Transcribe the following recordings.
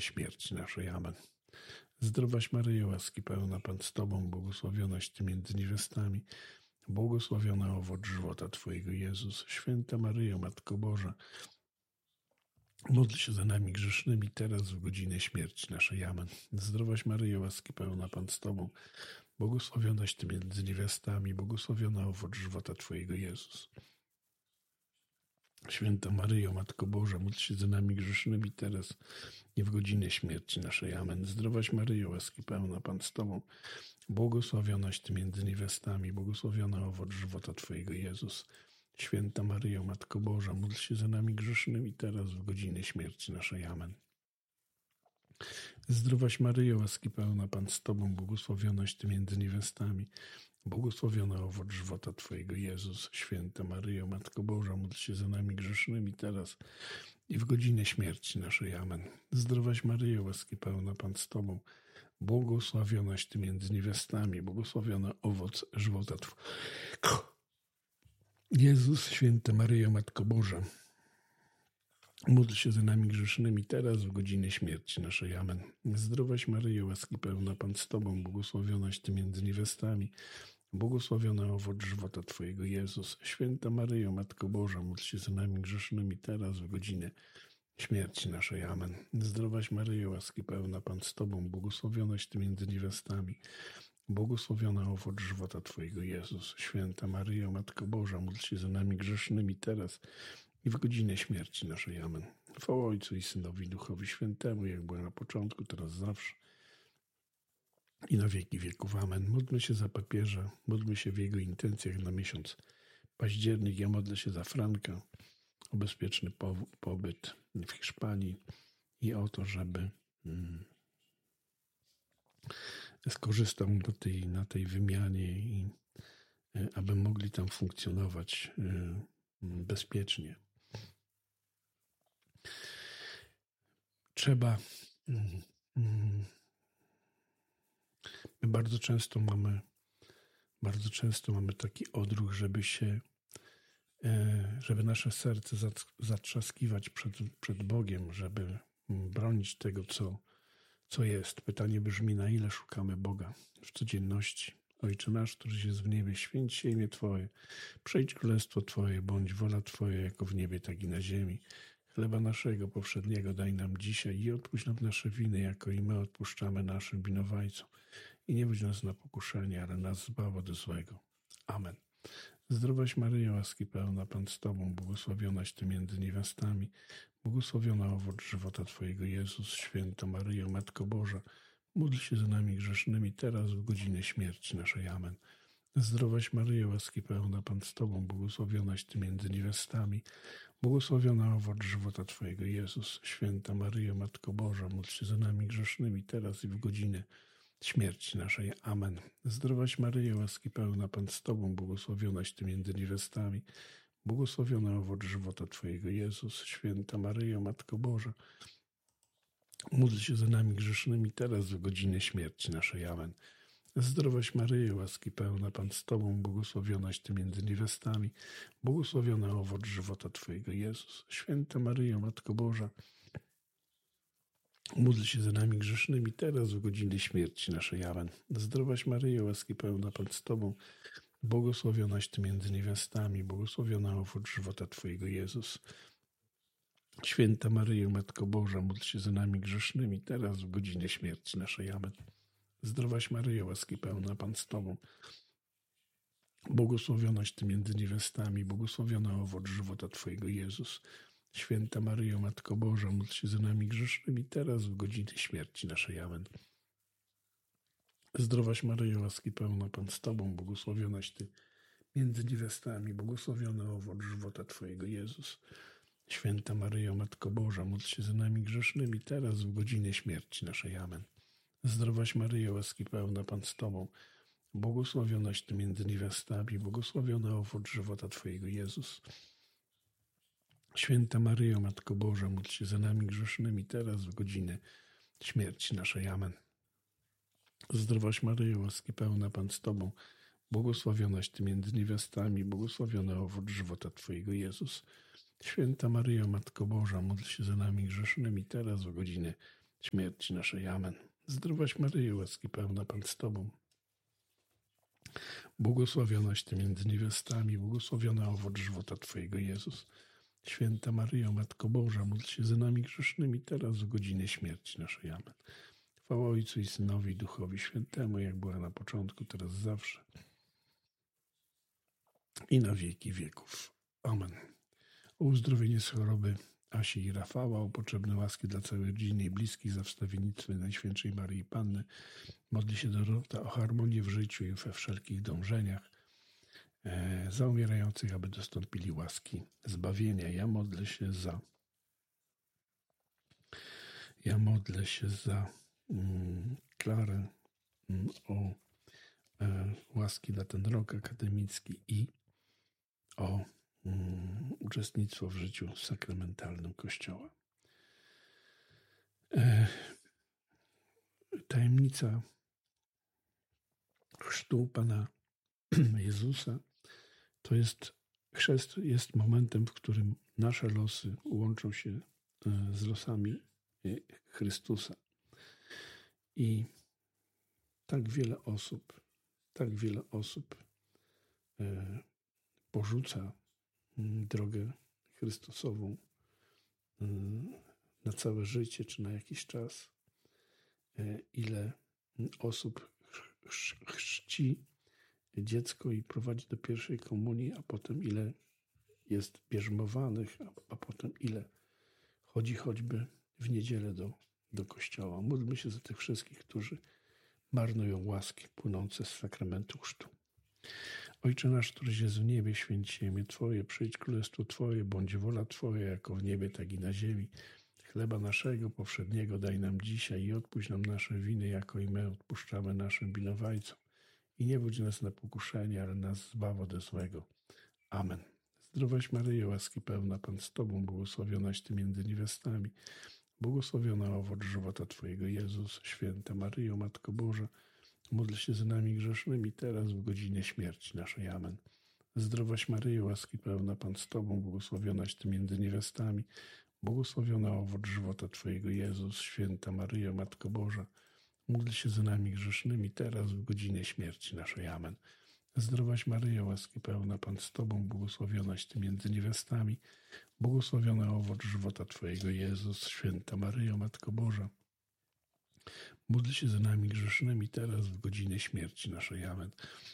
śmierci naszej. Amen. Zdrowaś Maryjo, łaski pełna, Pan z Tobą, błogosławionaś Ty między niewiastami, błogosławiony owoc żywota Twojego, Jezus. Święta Maryjo, Matko Boża, módl się za nami grzesznymi, teraz w godzinę śmierci naszej. Amen. Zdrowaś Maryjo, łaski pełna, Pan z Tobą, błogosławionaś Ty między niewiastami, błogosławiony owoc żywota Twojego, Jezus. Święta Maryjo, Matko Boża, módl się za nami grzesznymi, teraz i w godzinę śmierci naszej. Amen. Zdrowaś Maryjo, łaski pełna, Pan z Tobą, błogosławionaś Ty między niewiastami, błogosławiony owoc żywota Twojego, Jezus. Święta Maryjo, Matko Boża, módl się za nami grzesznymi, teraz w godzinę śmierci naszej. Amen. Zdrowaś Maryjo, łaski pełna, Pan z Tobą, błogosławionaś Ty między niewiastami, błogosławiony owoc żywota Twojego, Jezus. Święta Maryjo, Matko Boża, módl się za nami grzesznymi, teraz i w godzinę śmierci naszej. Amen. Zdrowaś Maryjo, łaski pełna, Pan z Tobą, błogosławionaś Ty między niewiastami, błogosławiony owoc żywota Twojego, Jezus. Święta Maryjo, Matko Boża, módl się za nami grzesznymi, teraz w godzinę śmierci naszej. Amen. Zdrowaś Maryjo, łaski pełna, Pan z Tobą, błogosławionaś Ty między niewiastami, błogosławiony owoc żywota Twojego, Jezus. Święta Maryjo, Matko Boża, módl się za nami grzesznymi, teraz w godzinę śmierci naszej. Amen. Zdrowaś Maryjo, łaski pełna, Pan z Tobą, błogosławionaś Ty między niewiastami, błogosławiony owoc żywota Twojego, Jezus. Święta Maryjo, Matko Boża, módl się za nami grzesznymi, teraz i w godzinę śmierci naszej. Amen. Chwała Ojcu i Synowi, Duchowi Świętemu, jak było na początku, teraz zawsze i na wieki wieków. Amen. Módlmy się za papieża, módlmy się w jego intencjach na miesiąc październik. Ja modlę się za Franka o bezpieczny pobyt w Hiszpanii i o to, żeby skorzystał na tej wymianie i aby mogli tam funkcjonować bezpiecznie. My bardzo często mamy taki odruch, żeby nasze serce zatrzaskiwać przed Bogiem, żeby bronić tego, co jest. Pytanie brzmi, na ile szukamy Boga w codzienności. Ojcze nasz, któryś jest w niebie, święć się imię Twoje. Przyjdź królestwo Twoje, bądź wola Twoja, jako w niebie, tak i na ziemi. Chleba naszego powszedniego daj nam dzisiaj i odpuść nam nasze winy, jako i my odpuszczamy naszym winowajcom. I nie wódź nas na pokuszenie, ale nas zbaw od złego. Amen. Zdrowaś Maryjo, łaski pełna, Pan z Tobą, błogosławionaś Ty między niewiastami, błogosławiony owoc żywota Twojego, Jezus. Święta Maryjo, Matko Boża, módl się za nami grzesznymi, teraz w godzinę śmierci naszej. Amen. Zdrowaś Maryjo, łaski pełna, Pan z Tobą, błogosławionaś Ty między niewiastami, błogosławiony owoc żywota Twojego, Jezus. Święta Maryjo, Matko Boża, módl się za nami grzesznymi, teraz i w godzinę śmierci naszej. Amen. Zdrowaś Maryjo, łaski pełna, Pan z Tobą, błogosławionaś Ty między niewiastami, błogosławiony owoc żywota Twojego, Jezus. Święta Maryjo, Matko Boża, módl się za nami grzesznymi, teraz w godzinę śmierci naszej. Amen. Zdrowaś Maryjo, łaski pełna, Pan z Tobą, błogosławionaś Ty między niewiastami, błogosławiony owoc żywota Twojego, Jezus. Święta Maryjo, Matko Boża, módl się za nami grzesznymi, teraz w godzinę śmierci naszej. Amen. Zdrowaś Maryjo, łaski pełna, Pan z Tobą, błogosławionaś Ty między niewiastami, błogosławiony owoc żywota Twojego, Jezus. Święta Maryjo, Matko Boża, módl się za nami grzesznymi, teraz w godzinę śmierci naszej. Amen. Zdrowaś Maryjo, łaski pełna, Pan z Tobą, błogosławionaś Ty między niewiastami, błogosławiony owoc żywota Twojego, Jezus. Święta Maryjo, Matko Boża, módl się za nami grzesznymi, teraz w godzinę śmierci naszej. Amen. Zdrowaś Maryjo, łaski pełna, Pan z Tobą, błogosławionaś Ty między niewiastami, błogosławiony owoc żywota Twojego, Jezus. Święta Maryjo, Matko Boża, módl się za nami grzesznymi, teraz w godzinę śmierci naszej. Amen. Zdrowaś Maryjo, łaski pełna, Pan z Tobą, błogosławionaś Ty między niewiastami, błogosławiony owoc żywota Twojego, Jezus. Święta Maryjo, Matko Boża, módl się za nami grzesznymi, teraz w godzinę śmierci naszej. Amen. Zdrowaś Maryjo, łaski pełna, Pan z Tobą, błogosławionaś Ty między niewiastami, błogosławiony owoc żywota Twojego, Jezus. Święta Maryjo, Matko Boża, módl się za nami grzesznymi, teraz w godzinę śmierci naszej. Amen. Zdrowaś Maryjo, łaski pełna, Pan z Tobą. Błogosławionaś Ty między niewiastami, błogosławiona owoc żywota Twojego, Jezus. Święta Maryjo, Matko Boża, módl się za nami grzesznymi, teraz w godzinie śmierci naszej. Amen. Chwała Ojcu i Synowi, i Duchowi Świętemu, jak była na początku, teraz zawsze i na wieki wieków. Amen. O uzdrowienie z choroby Asi i Rafała, o potrzebne łaski dla całej rodziny i bliskich, za wstawiennictwo Najświętszej Maryi Panny. Modli się Dorota o harmonię w życiu i we wszelkich dążeniach. Za umierających, aby dostąpili łaski zbawienia. Ja modlę się za Klarę, o łaski dla ten rok akademicki i o uczestnictwo w życiu sakramentalnym Kościoła. Tajemnica chrztu Pana Jezusa to jest, chrzest jest momentem, w którym nasze losy łączą się z losami Chrystusa. I tak wiele osób porzuca drogę Chrystusową na całe życie, czy na jakiś czas. Ile osób chrzci dziecko i prowadzi do pierwszej komunii, a potem ile jest bierzmowanych, a potem ile chodzi choćby w niedzielę do kościoła. Módlmy się za tych wszystkich, którzy marnują łaski płynące z sakramentu chrztu. Ojcze nasz, któryś jest w niebie, święć się imię Twoje, przyjdź królestwo Twoje, bądź wola Twoja, jako w niebie, tak i na ziemi. Chleba naszego powszedniego daj nam dzisiaj i odpuść nam nasze winy, jako i my odpuszczamy naszym winowajcom. I nie wódź nas na pokuszenie, ale nas zbaw ode złego. Amen. Zdrowaś Maryjo, łaski pełna, Pan z Tobą, błogosławionaś Ty między niewiastami, błogosławiona owoc żywota Twojego, Jezus. Święta Maryjo, Matko Boża, módl się za nami grzesznymi, teraz w godzinie śmierci naszej. Amen. Zdrowaś Maryjo, łaski pełna, Pan z Tobą, błogosławionaś Ty między niewiastami, błogosławiona owoc żywota Twojego, Jezus. Święta Maryjo, Matko Boża, módl się za nami grzesznymi, teraz w godzinie śmierci naszej. Amen. Zdrowaś Maryjo, łaski pełna, Pan z Tobą, błogosławionaś Ty między niewiastami, błogosławiona owoc żywota Twojego, Jezus. Święta Maryjo, Matko Boża, módl się za nami grzesznymi, teraz w godzinie śmierci naszej. Amen.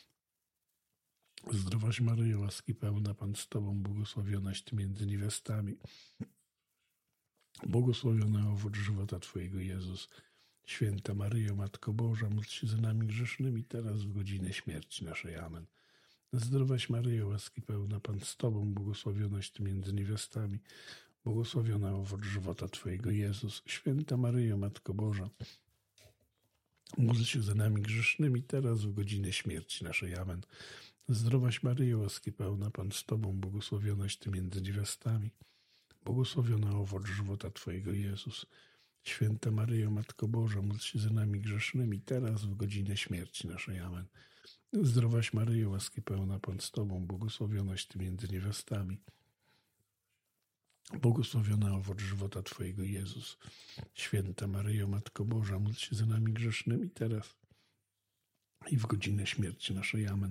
Zdrowaś Maryjo, łaski pełna, Pan z Tobą, błogosławionaś Ty między niewiastami, błogosławiona owoc żywota Twojego, Jezus. Święta Maryjo, Matko Boża, módl się za nami grzesznymi, teraz w godzinę śmierci naszej. Amen. Zdrowaś Maryjo, łaski pełna, Pan z Tobą, błogosławionaś Ty między niewiastami, błogosławiona owoc żywota Twojego, Jezus. Święta Maryjo, Matko Boża, módl się za nami grzesznymi, teraz w godzinę śmierci naszej. Amen. Zdrowaś Maryjo, łaski pełna, Pan z Tobą, błogosławionaś Ty między niewiastami, błogosławiona owoc żywota Twojego, Jezus. Święta Maryjo, Matko Boża, módl się za nami grzesznymi, teraz w godzinę śmierci naszej. Amen. Zdrowaś Maryjo, łaski pełna, Pan z Tobą, błogosławionaś Ty między niewiastami, błogosławiona owoc żywota Twojego, Jezus. Święta Maryjo, Matko Boża, módl się za nami grzesznymi, teraz i w godzinę śmierci naszej. Amen.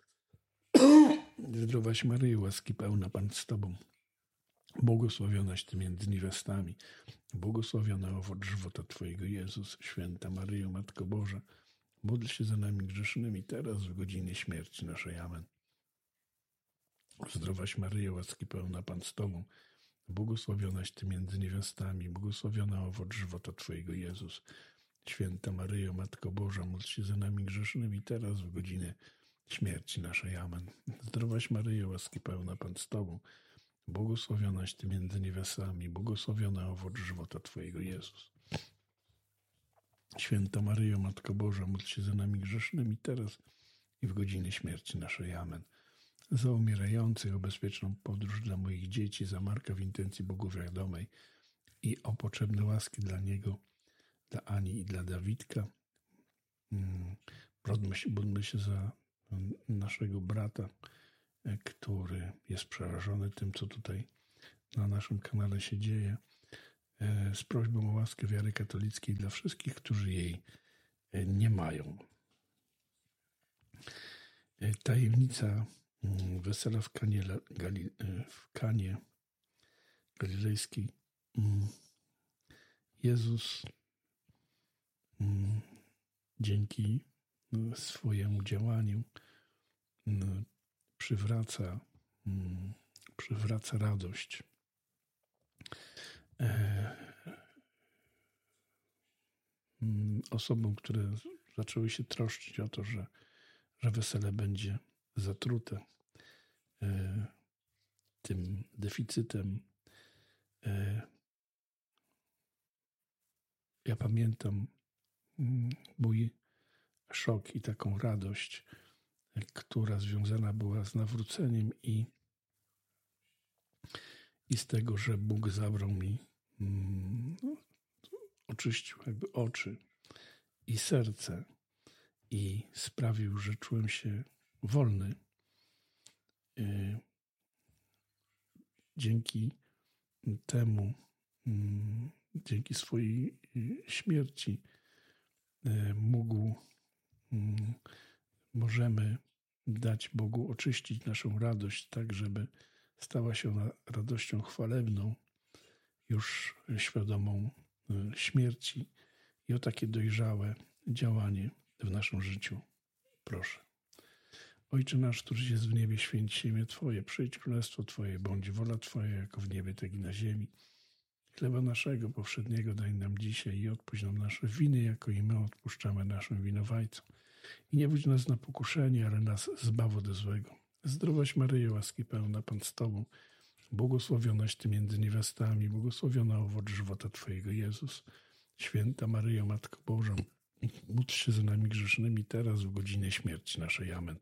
Zdrowaś Maryjo, łaski pełna, Pan z Tobą, błogosławionaś Ty między niewiastami, błogosławiona owoc żywota Twojego, Jezus. Święta Maryjo, Matko Boża, módl się za nami grzesznymi, teraz w godzinie śmierci naszej. Amen. Zdrowaś Maryjo, łaski pełna, Pan z Tobą, błogosławionaś Ty między niewiastami, błogosławiona owoc żywota Twojego, Jezus. Święta Maryjo, Matko Boża, módl się za nami grzesznymi, teraz w godzinę śmierci naszej. Amen. Zdrowaś Maryjo, łaski pełna, Pan z Tobą, błogosławionaś Ty między niewiastami, błogosławiona owoc żywota Twojego, Jezus. Święta Maryjo, Matko Boża, módl się za nami grzesznymi, teraz i w godzinie śmierci naszej. Amen. Za umierających, o bezpieczną podróż dla moich dzieci, za Marka w intencji Bogu wiadomej i o potrzebne łaski dla niego, dla Ani i dla Dawidka. Módlmy się za naszego brata, który jest przerażony tym, co tutaj na naszym kanale się dzieje. z prośbą o łaskę wiary katolickiej dla wszystkich, którzy jej nie mają. Tajemnica wesela w Kanie Galilejskiej. Jezus dzięki swojemu działaniu przywraca radość. Osobom, które zaczęły się troszczyć o to, że wesele będzie zatrute tym deficytem. Ja pamiętam mój szok i taką radość, która związana była z nawróceniem i z tego, że Bóg zabrał mi, oczyścił jakby oczy i serce i sprawił, że czułem się wolny. Dzięki temu, dzięki swojej śmierci możemy dać Bogu oczyścić naszą radość tak, żeby stała się ona radością chwalebną, już świadomą śmierci, i o takie dojrzałe działanie w naszym życiu proszę. Ojcze nasz, któryś jest w niebie, święć się imię Twoje, przyjdź królestwo Twoje, bądź wola Twoja, jako w niebie, tak i na ziemi. Chleba naszego powszedniego daj nam dzisiaj i odpuść nam nasze winy, jako i my odpuszczamy naszym winowajcom. I nie wódź nas na pokuszenie, ale nas zbaw ode złego. Zdrowaś Maryjo, łaski pełna, Pan z Tobą, błogosławionaś Ty między niewiastami, błogosławiona owoc żywota Twojego, Jezus. Święta Maryjo, Matko Boża, módl się za nami grzesznymi, teraz w godzinę śmierci naszej. Amen.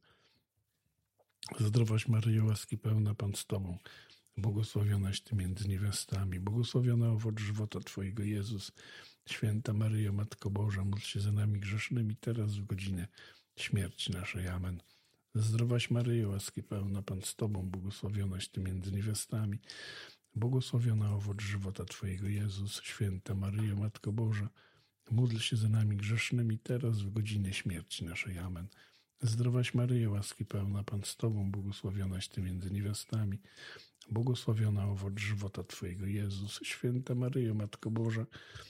Zdrowaś Maryjo, łaski pełna, Pan z Tobą, błogosławionaś Ty między niewiastami, błogosławiona owoc żywota Twojego, Jezus. Święta Maryjo, Matko Boża, módl się za nami grzesznymi, teraz w godzinę śmierci naszej. Amen. Zdrowaś Maryjo, łaski pełna, Pan z Tobą, błogosławionaś Ty między niewiastami, błogosławiona owoc żywota Twojego, Jezus. Święta Maryjo, Matko Boża, módl się za nami grzesznymi, teraz w godzinę śmierci naszej. Amen. Zdrowaś Maryjo, łaski pełna, Pan z Tobą, błogosławionaś Ty między niewiastami, błogosławiona owoc żywota Twojego, Jezus. Święta Maryjo, Matko Boża,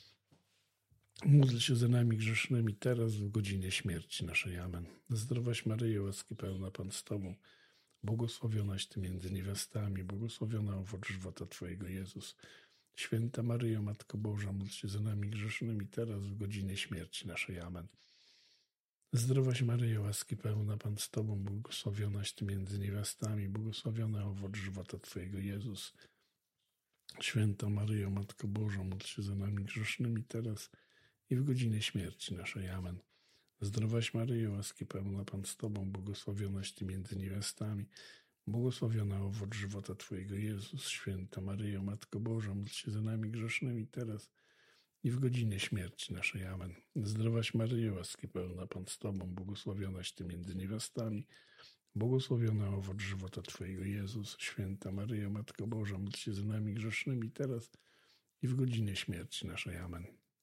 módl się za nami grzesznymi, teraz w godzinę śmierci naszej. Amen. Zdrowaś Maryjo, łaski pełna, Pan z Tobą, błogosławionaś Ty między niewiastami, błogosławiona owoc żywota Twojego, Jezus. Święta Maryjo, Matko Boża, módl się za nami grzesznymi, teraz w godzinę śmierci naszej. Amen. Zdrowaś Maryjo, łaski pełna, Pan z Tobą, błogosławionaś Ty między niewiastami, błogosławiona owoc żywota Twojego, Jezus. Święta Maryjo, Matko Boża, módl się za nami grzesznymi, teraz i w godzinę śmierci naszej. Amen. Zdrowaś Maryjo, łaski pełna, Pan z Tobą, błogosławionaś Ty między niewiastami, błogosławiona owoc żywota Twojego, Jezus. Święta Maryjo, Matko Boża, módl się za nami grzesznymi, teraz i w godzinę śmierci naszej. Amen. Zdrowaś Maryjo, łaski pełna, Pan z Tobą, błogosławionaś Ty między niewiastami, błogosławiona owoc żywota Twojego, Jezus. Święta Maryjo, Matko Boża, módl się za nami grzesznymi, teraz i w godzinę śmierci naszej. Amen.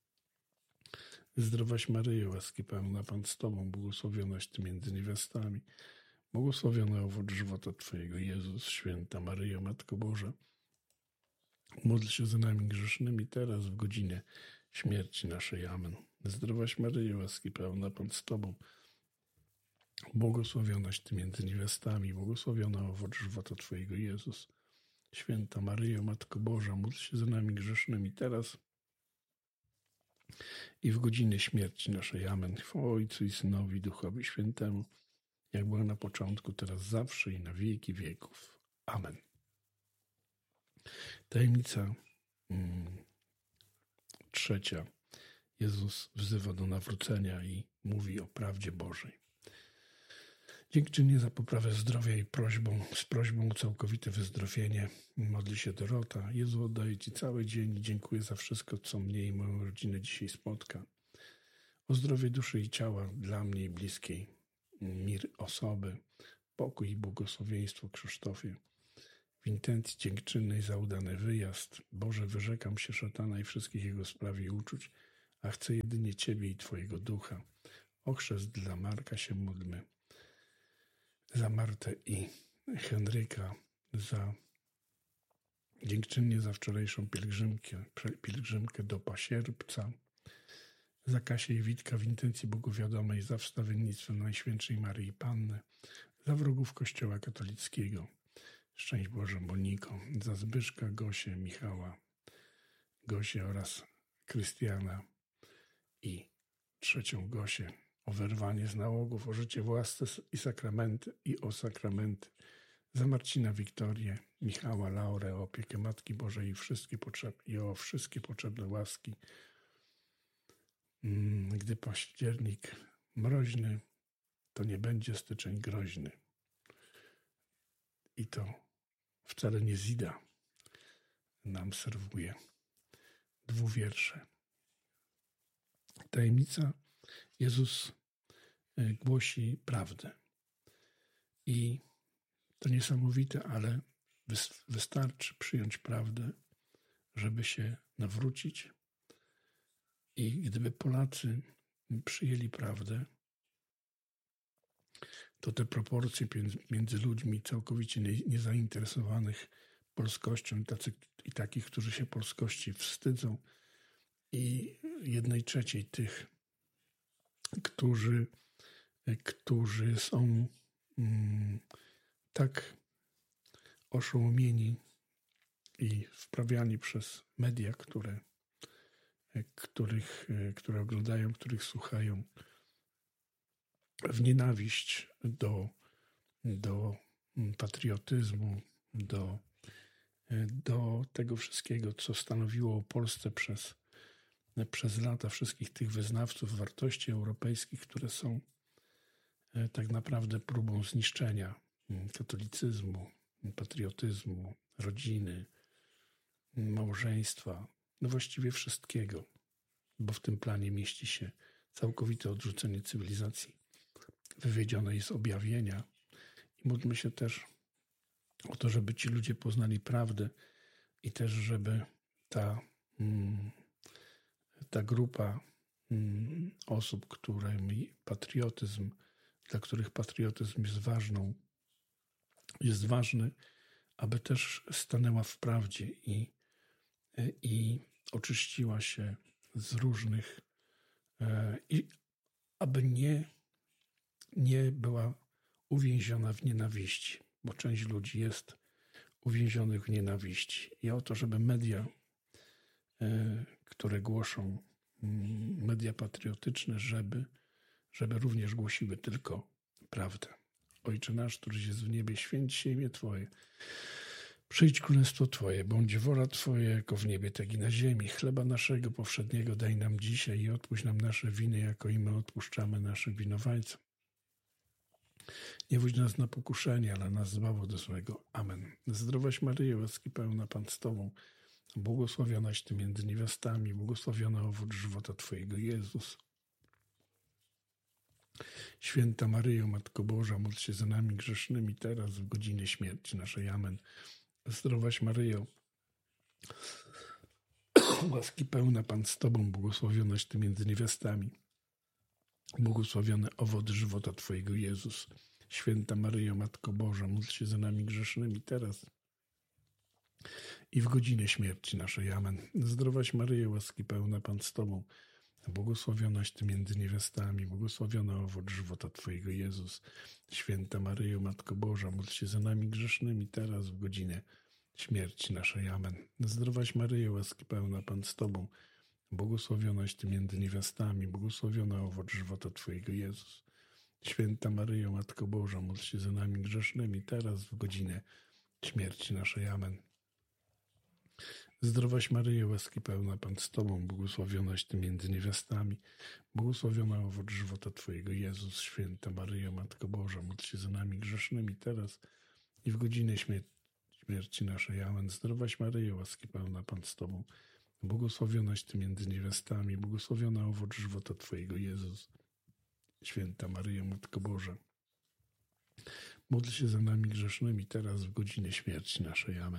Zdrowaś Maryjo, łaski pełna, Pan z Tobą, błogosławionaś Ty między niewiastami, błogosławiony owoc żywota Twojego, Jezus. Święta Maryjo, Matko Boża, módl się za nami grzesznymi, teraz w godzinę śmierci naszej. Amen. Zdrowaś Maryjo, łaski pełna, Pan z Tobą, błogosławionaś Ty między niewiastami, błogosławiona owoc żywota Twojego, Jezus. Święta Maryjo, Matko Boża, módl się za nami grzesznymi, teraz i w godzinę śmierci naszej. Amen. Chwała Ojcu i Synowi, Duchowi Świętemu, jak było na początku, teraz zawsze i na wieki wieków. Amen. Tajemnica trzecia. Jezus wzywa do nawrócenia i mówi o prawdzie Bożej. Dziękczynię za poprawę zdrowia i z prośbą o całkowite wyzdrowienie. Modli się Dorota. Jezu, oddaję Ci cały dzień i dziękuję za wszystko, co mnie i moją rodzinę dzisiaj spotka. O zdrowie duszy i ciała dla mnie i bliskiej, mir osoby, pokój i błogosławieństwo Krzysztofie. w intencji dziękczynnej za udany wyjazd. Boże, wyrzekam się szatana i wszystkich jego spraw i uczuć, a chcę jedynie Ciebie i Twojego ducha. O chrzest dla Marka się módlmy. Za Martę i Henryka, dziękczynnie za wczorajszą pielgrzymkę do Pasierbca, za Kasię i Witka w intencji bogowiadomej, za wstawiennictwo Najświętszej Maryi Panny, za wrogów Kościoła katolickiego. Szczęść Boże, Moniko, za Zbyszka, Gosię, Michała, Gosię oraz Krystiana i trzecią Gosię, o wyrwanie z nałogów, o życie w łasce i o sakramenty, za Marcina, Wiktorię, Michała, Laurę, o opiekę Matki Bożej i o wszystkie potrzebne łaski. Gdy październik mroźny, to nie będzie styczeń groźny. I to wcale nie Zida nam serwuje 2 wiersze. Tajemnica: Jezus głosi prawdę. I to niesamowite, ale wystarczy przyjąć prawdę, żeby się nawrócić. I gdyby Polacy przyjęli prawdę, to te proporcje między ludźmi całkowicie niezainteresowanych polskością i takich, którzy się polskości wstydzą, i 1/3 tych, którzy są tak oszołomieni i wprawiani przez media, które oglądają, których słuchają, w nienawiść do patriotyzmu, do tego wszystkiego, co stanowiło o Polsce przez lata, wszystkich tych wyznawców wartości europejskich, które są tak naprawdę próbą zniszczenia katolicyzmu, patriotyzmu, rodziny, małżeństwa, no właściwie wszystkiego, bo w tym planie mieści się całkowite odrzucenie cywilizacji wywiedzionej z objawienia. I módlmy się też o to, żeby ci ludzie poznali prawdę i też, żeby ta grupa osób, dla których patriotyzm jest ważny, aby też stanęła w prawdzie i oczyściła się z różnych i aby nie była uwięziona w nienawiści, bo część ludzi jest uwięzionych w nienawiści. I o to, żeby media, które głoszą, media patriotyczne, żeby również głosiły tylko prawdę. Ojcze nasz, któryś jest w niebie, święć się imię Twoje. Przyjdź królestwo Twoje, bądź wola Twoja, jako w niebie, tak i na ziemi. Chleba naszego powszedniego daj nam dzisiaj i odpuść nam nasze winy, jako i my odpuszczamy naszym winowajcom. Nie wódź nas na pokuszenie, ale nas zbaw od złego. Amen. Zdrowaś Maryjo, łaski pełna, Pan z Tobą, błogosławionaś Ty między niewiastami, błogosławiony owoc żywota Twojego, Jezus. Święta Maryjo, Matko Boża, módl się za nami grzesznymi, teraz w godzinie śmierci naszej. Amen. Zdrowaś Maryjo, łaski pełna, Pan z Tobą, błogosławionaś Ty między niewiastami, błogosławiony owoc żywota Twojego, Jezus. Święta Maryjo, Matko Boża, módl się za nami grzesznymi, teraz i w godzinę śmierci naszej. Amen. Zdrowaś Maryjo, łaski pełna, Pan z Tobą, błogosławionaś Ty między niewiastami, błogosławiony owoc żywota Twojego, Jezus. Święta Maryjo, Matko Boża, módl się za nami grzesznymi, teraz w godzinę śmierci naszej. Amen. Zdrowaś Maryjo, łaski pełna, Pan z Tobą, błogosławionaś Ty między niewiastami, błogosławiony owoc żywota Twojego, Jezus. Święta Maryjo, Matko Boża, módl się za nami grzesznymi, teraz w godzinę śmierci naszej. Amen. Zdrowaś Maryjo, łaski pełna, Pan z Tobą, błogosławionaś Ty między niewiastami, błogosławiony owoc żywota Twojego, Jezus. Święta Maryjo, Matko Boża, módl się za nami grzesznymi, teraz i w godzinę śmierci naszej. Amen. Zdrowaś Maryjo, łaski pełna, Pan z Tobą, błogosławionaś Ty między niewiastami, błogosławiony owoc żywota Twojego, Jezus. Święta Maryjo, Matko Boża, Módl się za nami grzesznymi, teraz w godzinie śmierci naszej. Amen.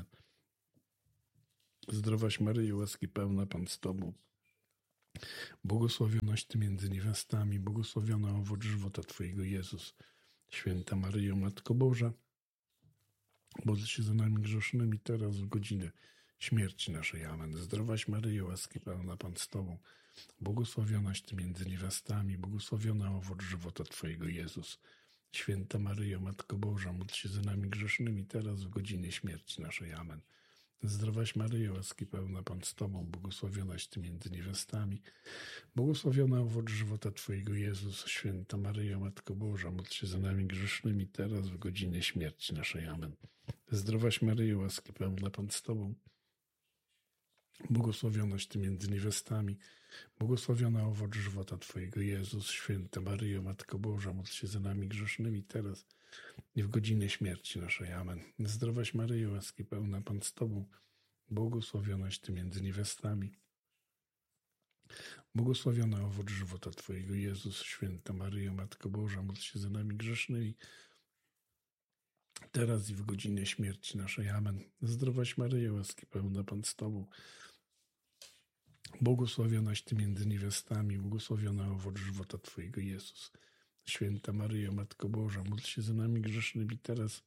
Zdrowaś Maryjo, łaski pełna, Pan z Tobą. Błogosławionaś Ty między niewiastami, błogosławiona owoc żywota Twojego, Jezus. Święta Maryjo, Matko Boża, módl się za nami grzesznymi, teraz w godzinę śmierci naszej. Amen. Zdrowaś Maryjo, łaski pełna, Pan z Tobą. Błogosławionaś Ty między niewiastami, błogosławiona owoc żywota Twojego, Jezus. Święta Maryjo, Matko Boża, módl się za nami grzesznymi, teraz w godzinie śmierci naszej. Amen. Zdrowaś Maryjo, łaski pełna, Pan z Tobą, błogosławionaś Ty między niewiastami, błogosławiona owoc żywota Twojego, Jezus. Święta Maryjo, Matko Boża, módl się za nami grzesznymi, teraz w godzinie śmierci naszej. Amen. Zdrowaś Maryjo, łaski pełna, Pan z Tobą, błogosławionaś Ty między niewiastami, błogosławiona owoc żywota Twojego, Jezus. Święta Maryjo, Matko Boża, módl się za nami grzesznymi, teraz i w godzinę śmierci naszej. Amen. Zdrowaś Maryjo, łaski pełna, Pan z Tobą, błogosławionaś Ty między niewiastami, błogosławiona owoc żywota Twojego, Jezus. Święta Maryjo, Matko Boża, módl się za nami grzesznymi, teraz i w godzinę śmierci naszej. Amen. Zdrowaś Maryjo, łaski pełna, Pan z Tobą, błogosławionaś Ty między niewiastami, błogosławiona owoc żywota Twojego, Jezus. Święta Maryjo, Matko Boża, módl się za nami grzesznymi, teraz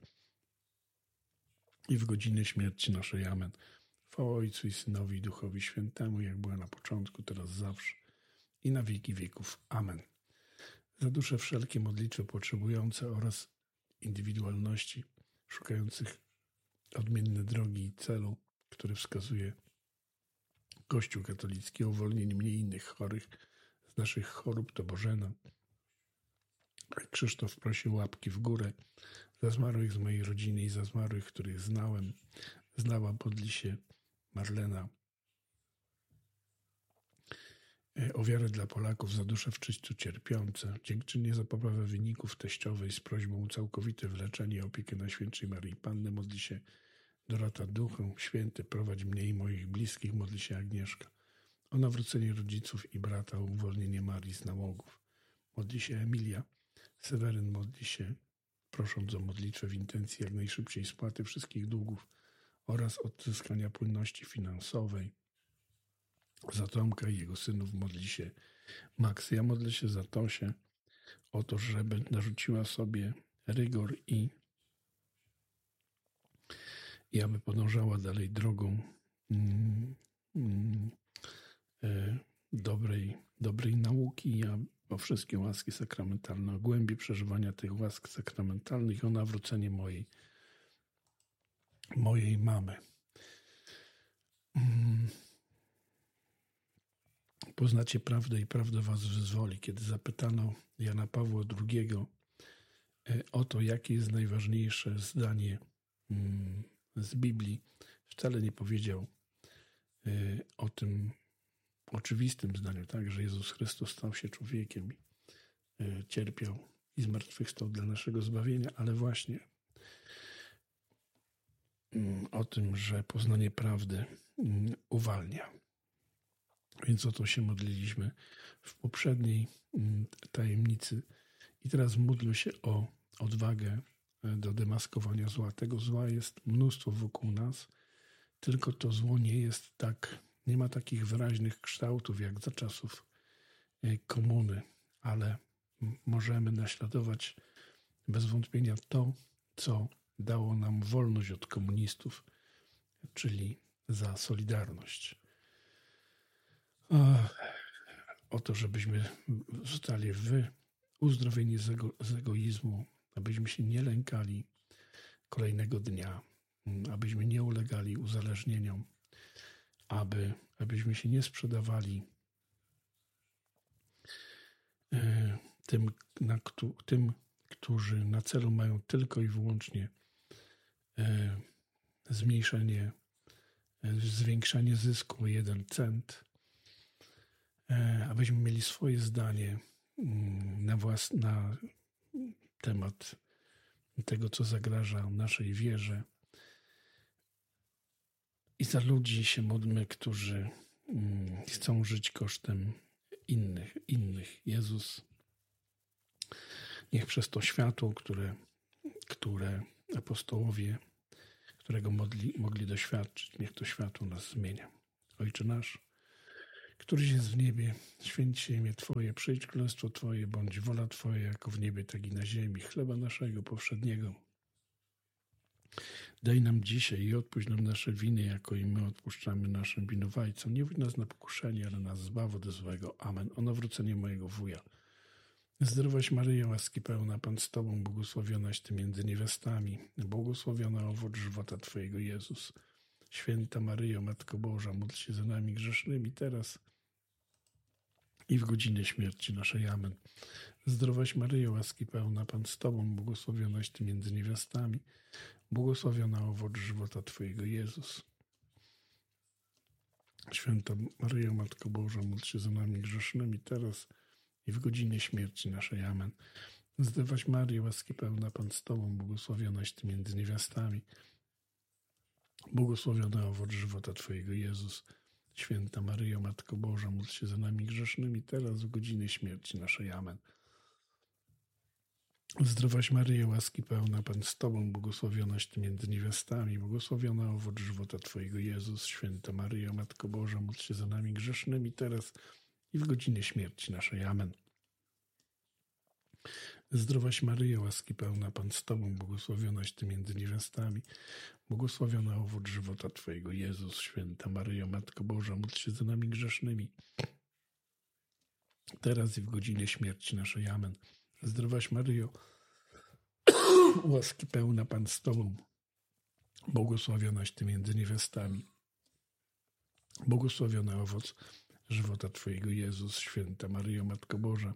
i w godzinę śmierci naszej. Amen. Chwała Ojcu i Synowi i Duchowi Świętemu, jak była na początku, teraz zawsze i na wieki wieków. Amen. Za dusze wszelkie modlitwy potrzebujące oraz indywidualności szukających odmienne drogi i celu, który wskazuje Kościół katolicki, o uwolnienie mnie i innych chorych z naszych chorób, to Bożena. Krzysztof prosił łapki w górę. Za zmarłych z mojej rodziny i za zmarłych, których znała, modli się Marlena. O wiarę dla Polaków, za dusze w czyściu cierpiące, dziękczynię za poprawę wyników teściowej z prośbą o całkowite wyleczenie i opiekę Najświętszej Maryi Panny, modli się Dorota Duchu Święty, prowadź mnie i moich bliskich, modli się Agnieszka. O nawrócenie rodziców i brata, o uwolnienie Marii z nałogów, modli się Emilia. Seweryn modli się, prosząc o modlitwę w intencji jak najszybciej spłaty wszystkich długów oraz odzyskania płynności finansowej. Za Tomka i jego synów modli się Max. Ja modlę się za Tosię o to, żeby narzuciła sobie rygor i aby podążała dalej drogą dobrej nauki, o wszystkie łaski sakramentalne, o głębi przeżywania tych łask sakramentalnych, o nawrócenie mojej mamy. Poznacie prawdę i prawda was wyzwoli. Kiedy zapytano Jana Pawła II o to, jakie jest najważniejsze zdanie z Biblii, wcale nie powiedział o tym oczywistym zdaniu, tak, że Jezus Chrystus stał się człowiekiem, cierpiał i zmartwychwstał dla naszego zbawienia, ale właśnie o tym, że poznanie prawdy uwalnia. Więc o to się modliliśmy w poprzedniej tajemnicy. I teraz módlę się o odwagę do demaskowania zła. Tego zła jest mnóstwo wokół nas, tylko to zło nie ma takich wyraźnych kształtów jak za czasów komuny, ale możemy naśladować bez wątpienia to, co dało nam wolność od komunistów, czyli za Solidarność. O to, żebyśmy zostali uzdrowieni z egoizmu, abyśmy się nie lękali kolejnego dnia, abyśmy nie ulegali uzależnieniom, abyśmy się nie sprzedawali tym, którzy na celu mają tylko i wyłącznie zwiększanie zysku o 1 cent, abyśmy mieli swoje zdanie na temat tego, co zagraża naszej wierze. I za ludzi się módlmy, którzy chcą żyć kosztem innych. Jezus niech przez to światło, które apostołowie, którego mogli doświadczyć. Niech to światło nas zmienia. Ojcze nasz, któryś jest w niebie, święć się imię Twoje, przyjdź królestwo Twoje, bądź wola Twoja, jako w niebie, tak i na ziemi. Chleba naszego powszedniego daj nam dzisiaj i odpuść nam nasze winy, jako i my odpuszczamy naszym winowajcom. Nie wódź nas na pokuszenie, ale nas zbaw od złego. Amen. O nawrócenie mojego wuja. Zdrowaś Maryjo, łaski pełna, Pan z Tobą, błogosławionaś Ty między niewiastami, błogosławiona owoc żywota Twojego, Jezus. Święta Maryjo, Matko Boża, módl się za nami grzesznymi teraz i w godzinę śmierci naszej. Amen. Zdrowaś Maryjo, łaski pełna, Pan z Tobą, błogosławionaś Ty między niewiastami, błogosławiona owoc żywota Twojego, Jezus. Święta Maryjo, Matko Boża, módl się za nami grzesznymi teraz i w godzinę śmierci naszej. Amen. Zdrowaś Maryjo, łaski pełna, Pan z Tobą, błogosławionaś Ty między niewiastami, błogosławiona owoc żywota Twojego, Jezus. Święta Maryjo, Matko Boża, módl się za nami grzesznymi teraz w godzinę śmierci naszej. Amen. Zdrowaś Maryjo, łaski pełna, Pan z Tobą, błogosławionaś Ty między niewiastami, błogosławiona owoc żywota Twojego, Jezus. Święta Maryjo, Matko Boża, módl się za nami grzesznymi teraz i w godzinę śmierci naszej. Amen. Zdrowaś Maryjo, łaski pełna, Pan z Tobą, błogosławionaś Ty między niewiastami, błogosławiona owoc żywota Twojego, Jezus. Święta Maryjo, Matko Boża, módl się za nami grzesznymi teraz i w godzinę śmierci naszej. Amen. Zdrowaś Maryjo, łaski pełna, Pan z Tobą, błogosławionaś Ty między niewiastami, błogosławiona owoc żywota Twojego, Jezus. Święta Maryjo, Matko Boża,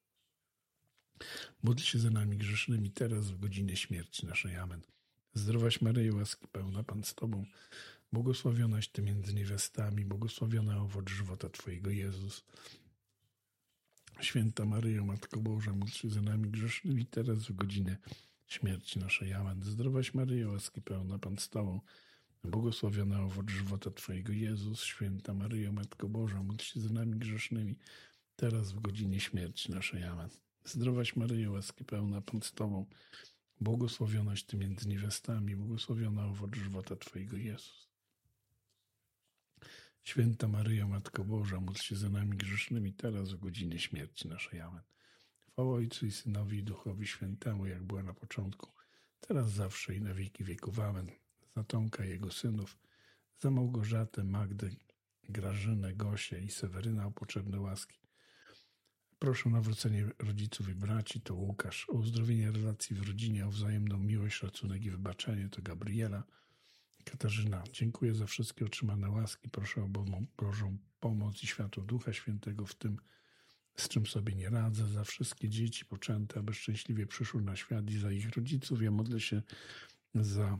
módl się za nami grzesznymi teraz w godzinę śmierci naszej. Amen. Zdrowaś Maryjo, łaski pełna, Pan z Tobą, błogosławionaś Ty między niewiastami, błogosławiona owoc żywota Twojego, Jezus. Święta Maryjo, Matko Boża, módl się za nami grzesznymi teraz w godzinę śmierci naszej. Amen. Zdrowaś Maryjo, łaski pełna, Pan z Tobą, błogosławiona owoc żywota Twojego, Jezus. Święta Maryjo, Matko Boża, módl się za nami grzesznymi teraz w godzinie śmierci naszej. Amen. Zdrowaś Maryjo, łaski pełna, Pan z Tobą, błogosławionaś Ty między niewiastami, błogosławiona owoc żywota Twojego, Jezus. Święta Maryjo, Matko Boża, módl się za nami grzesznymi teraz w godzinie śmierci naszej. Amen. Chwała Ojcu i Synowi i Duchowi Świętemu, jak była na początku, teraz zawsze i na wieki wieków. Amen. Za Tomka i jego synów, za Małgorzatę, Magdę, Grażynę, Gosię i Seweryna o potrzebne łaski. Proszę o nawrócenie rodziców i braci, to Łukasz, o uzdrowienie relacji w rodzinie, o wzajemną miłość, szacunek i wybaczenie, to Gabriela. Katarzyna, dziękuję za wszystkie otrzymane łaski. Proszę o Bożą pomoc i światło Ducha Świętego w tym, z czym sobie nie radzę. Za wszystkie dzieci poczęte, aby szczęśliwie przyszły na świat i za ich rodziców. Ja modlę się za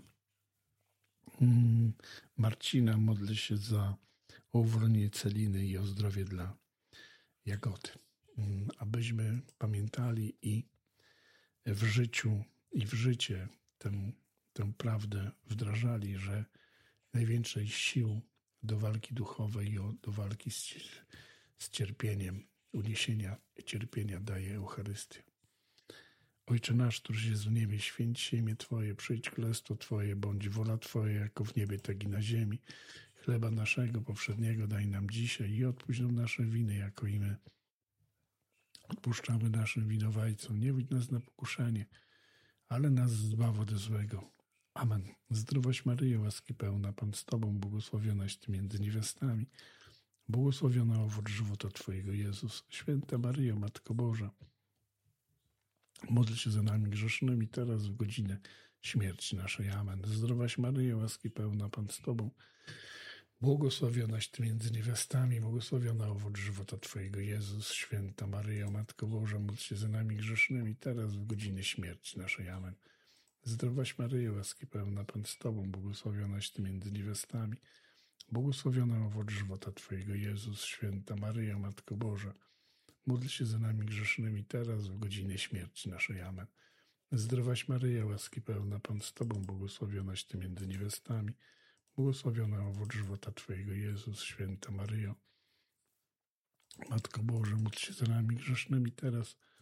Marcina, modlę się za uwolnienie Celiny i o zdrowie dla Jagody. Abyśmy pamiętali i w życiu, i w życie tę prawdę wdrażali, że największej sił do walki duchowej i do walki z cierpieniem, uniesienia cierpienia daje Eucharystia. Ojcze nasz, któryś jest w niebie, święć się imię Twoje, przyjdź królestwo Twoje, bądź wola Twoja, jako w niebie, tak i na ziemi. Chleba naszego powszedniego daj nam dzisiaj i odpuść nam nasze winy, jako i my odpuszczamy naszym winowajcom. Nie wódź nas na pokuszenie, ale nas zbaw od złego. Amen. Zdrowaś Maryjo, łaski pełna, Pan z Tobą, błogosławionaś Ty między niewiastami, błogosławiona owoc żywota Twojego, Jezus. Święta Maryjo, Matko Boża, módl się za nami grzesznymi teraz w godzinę śmierci naszej. Amen. Zdrowaś Maryjo, łaski pełna, Pan z Tobą, błogosławionaś Ty między niewiastami, błogosławiona owoc żywota Twojego, Jezus. Święta Maryjo, Matko Boża, módl się za nami grzesznymi teraz w godzinę śmierci naszej. Amen. Zdrowaś Maryjo, łaski pełna, Pan z Tobą, błogosławionaś Ty między niewiastami, błogosławiona owoc żywota Twojego, Jezus. Święta Maryjo, Matko Boża, módl się za nami grzesznymi teraz w godzinę śmierci naszej. Amen. Zdrowaś Maryjo, łaski pełna, Pan z Tobą, błogosławionaś Ty między niewiastami, błogosławiona owoc żywota Twojego, Jezus. Święta Maryjo, Matko Boża, módl się za nami grzesznymi teraz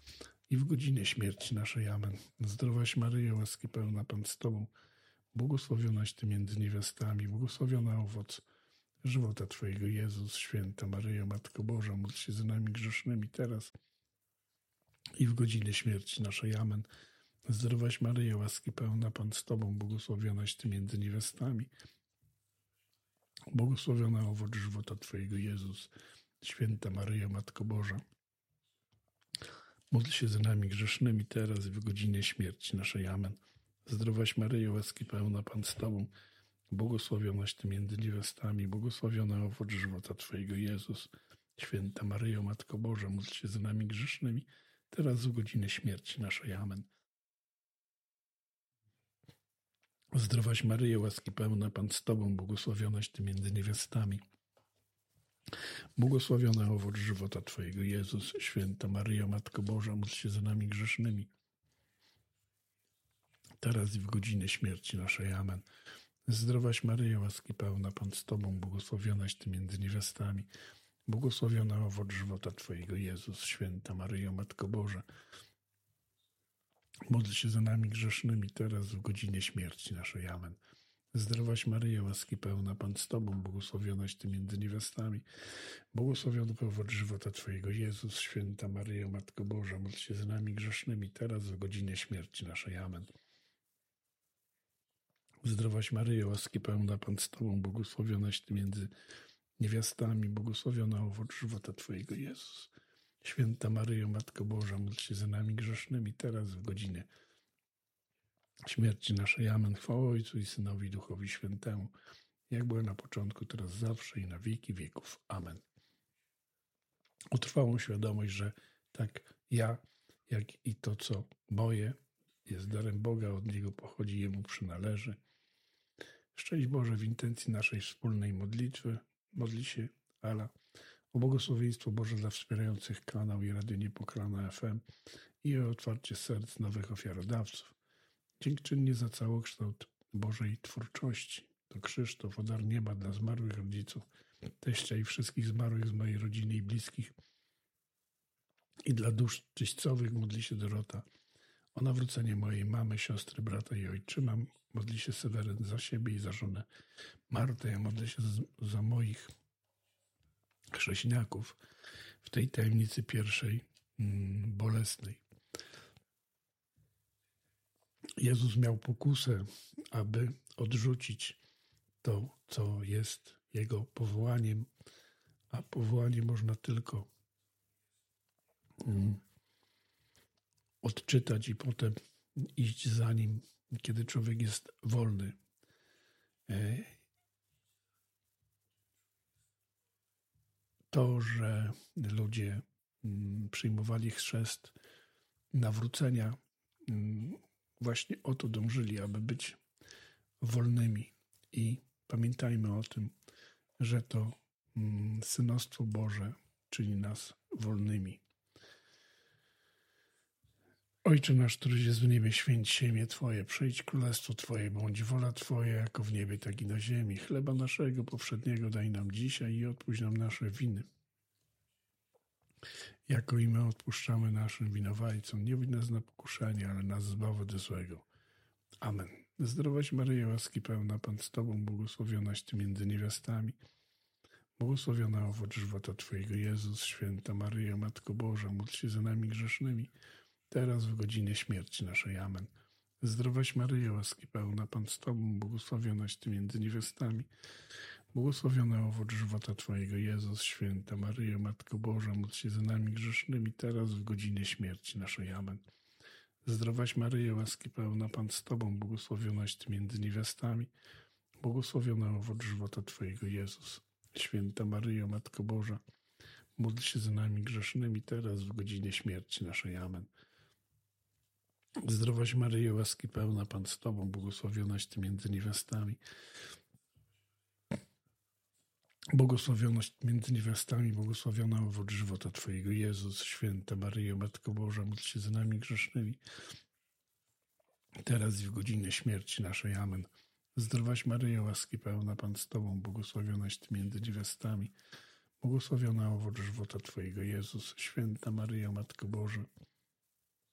i w godzinę śmierci naszej. Amen. Zdrowaś Maryjo, łaski pełna, Pan z Tobą, błogosławionaś Ty między niewiastami, błogosławiony owoc żywota Twojego, Jezus. Święta Maryjo, Matko Boża, módl się za nami grzesznymi teraz i w godzinę śmierci naszej. Amen. Zdrowaś Maryjo, łaski pełna, Pan z Tobą, błogosławionaś Ty między niewiastami, błogosławiony owoc żywota Twojego, Jezus. Święta Maryjo, Matko Boża, módl się za nami grzesznymi teraz i w godzinę śmierci naszej. Amen. Zdrowaś Maryjo, łaski pełna, Pan z Tobą, błogosławionaś Ty między niewiastami, błogosławiony owoc żywota Twojego, Jezus. Święta Maryjo, Matko Boża, módl się za nami grzesznymi, teraz w godzinę śmierci naszej. Amen. Zdrowaś Maryjo, łaski pełna, Pan z Tobą, błogosławionaś Ty między niewiastami, błogosławiony owoc żywota Twojego, Jezus. Święta Maryjo, Matko Boża, módl się za nami grzesznymi, teraz i w godzinę śmierci naszej. Amen. Zdrowaś Maryjo, łaski pełna, Pan z Tobą, błogosławionaś Ty między niewiastami, błogosławiony owoc żywota Twojego, Jezus. Święta Maryjo, Matko Boża, módl się za nami grzesznymi, teraz w godzinie śmierci naszej. Amen. Zdrowaś Maryjo, łaski pełna, Pan z Tobą, błogosławionaś Ty między niewiastami, błogosławiony owoc żywota Twojego, Jezus. Święta Maryjo, Matko Boża, módl się za nami grzesznymi, teraz w godzinie śmierci naszej. Amen. Zdrowaś Maryjo, łaski pełna, Pan z Tobą, błogosławionaś Ty między niewiastami, błogosławiony owoc żywota Twojego, Jezus. Święta Maryjo, Matko Boża, módl się za nami grzesznymi, teraz w godzinie śmierci naszej. Amen. Chwała Ojcu i Synowi i Duchowi Świętemu, jak była na początku, teraz zawsze i na wieki wieków. Amen. O trwałą świadomość, że tak ja, jak i to, co moje, jest darem Boga, od Niego pochodzi, Jemu przynależy. Szczęść Boże, w intencji naszej wspólnej modlitwy modli się Ala o błogosławieństwo Boże dla wspierających kanał i Radio Niepokalana FM i o otwarcie serc nowych ofiarodawców. Dziękczynnie za całokształt Bożej twórczości. To Krzysztof, o dar nieba dla zmarłych rodziców, teścia i wszystkich zmarłych z mojej rodziny i bliskich. I dla dusz czyścowych modli się Dorota. O nawrócenie mojej mamy, siostry, brata i ojczyma. Modli się Seweryn za siebie i za żonę Martę. Ja modlę się za moich chrześniaków w tej tajemnicy pierwszej, bolesnej. Jezus miał pokusę, aby odrzucić to, co jest Jego powołaniem, a powołanie można tylko odczytać i potem iść za Nim, kiedy człowiek jest wolny. To, że ludzie przyjmowali chrzest nawrócenia, właśnie o to dążyli, aby być wolnymi. I pamiętajmy o tym, że to synostwo Boże czyni nas wolnymi. Ojcze nasz, któryś jest w niebie, święć się imię Twoje, przyjdź królestwo Twoje, bądź wola Twoja, jako w niebie, tak i na ziemi. Chleba naszego powszedniego daj nam dzisiaj i odpuść nam nasze winy, jako i my odpuszczamy naszym winowajcom. Nie wódź nas na pokuszenie, ale nas zbaw od złego. Amen. Zdrowaś Maryjo, łaski pełna, Pan z Tobą, błogosławionaś Ty między niewiastami, błogosławiona owoc żywota Twojego, Jezus. Święta Maryjo, Matko Boża, módl się za nami grzesznymi, teraz w godzinie śmierci naszej. Amen. Zdrowaś Maryjo, łaski pełna, Pan z Tobą, błogosławionaś Ty między niewiastami, błogosławiony owoc żywota Twojego, Jezus. Święta Maryjo, Matko Boża, módl się za nami grzesznymi, teraz w godzinie śmierci naszej. Amen. Zdrowaś Maryjo, łaski pełna, Pan z Tobą, błogosławionaś Ty między niewiastami, błogosławiony owoc żywota Twojego, Jezus. Święta Maryjo, Matko Boża, módl się za nami grzesznymi, teraz w godzinie śmierci naszej. Amen. Zdrowaś Maryjo, łaski pełna, Pan z Tobą, błogosławionaś Ty między niewiastami, błogosławionaś między niewiastami, błogosławiona owoc żywota Twojego, Jezus. Święta Maryjo, Matko Boża, módl się za nami grzesznymi, teraz i w godzinę śmierci naszej. Amen. Zdrowaś Maryjo, łaski pełna, Pan z Tobą, błogosławionaś Ty między niewiastami, błogosławiona owoc żywota Twojego, Jezus. Święta Maryjo, Matko Boża,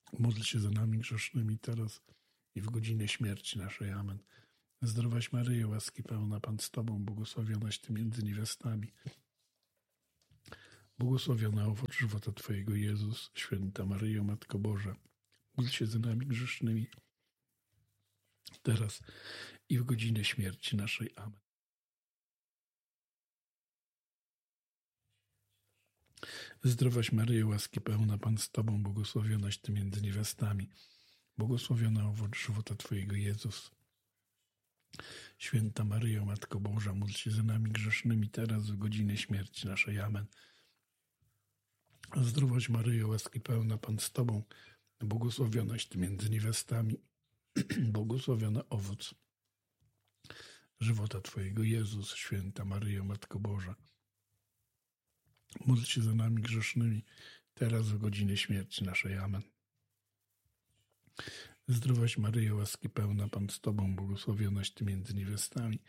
Módl się za nami grzesznymi teraz i w godzinę śmierci naszej. Amen. Zdrowaś Maryjo, łaski pełna, Pan z Tobą, błogosławionaś Ty między niewiastami. Błogosławiona owoc żywota Twojego, Jezus. Święta Maryjo, Matko Boża, módl się za nami grzesznymi teraz i w godzinę śmierci naszej. Amen. Zdrowaś Maryjo, łaski pełna, Pan z Tobą, błogosławionaś Ty między niewiastami. Błogosławiona owoc żywota Twojego, Jezus. Święta Maryjo, Matko Boża, módl się za nami grzesznymi teraz w godzinę śmierci naszej. Amen. Zdrowaś Maryjo, łaski pełna, Pan z Tobą, błogosławionaś Ty między niewiastami. Błogosławiony owoc żywota Twojego, Jezus. Święta Maryjo, Matko Boża, módl się za nami grzesznymi teraz w godzinę śmierci naszej. Amen. Zdrowaś Maryjo, łaski pełna, Pan z Tobą, błogosławionaś Ty między niewiastami.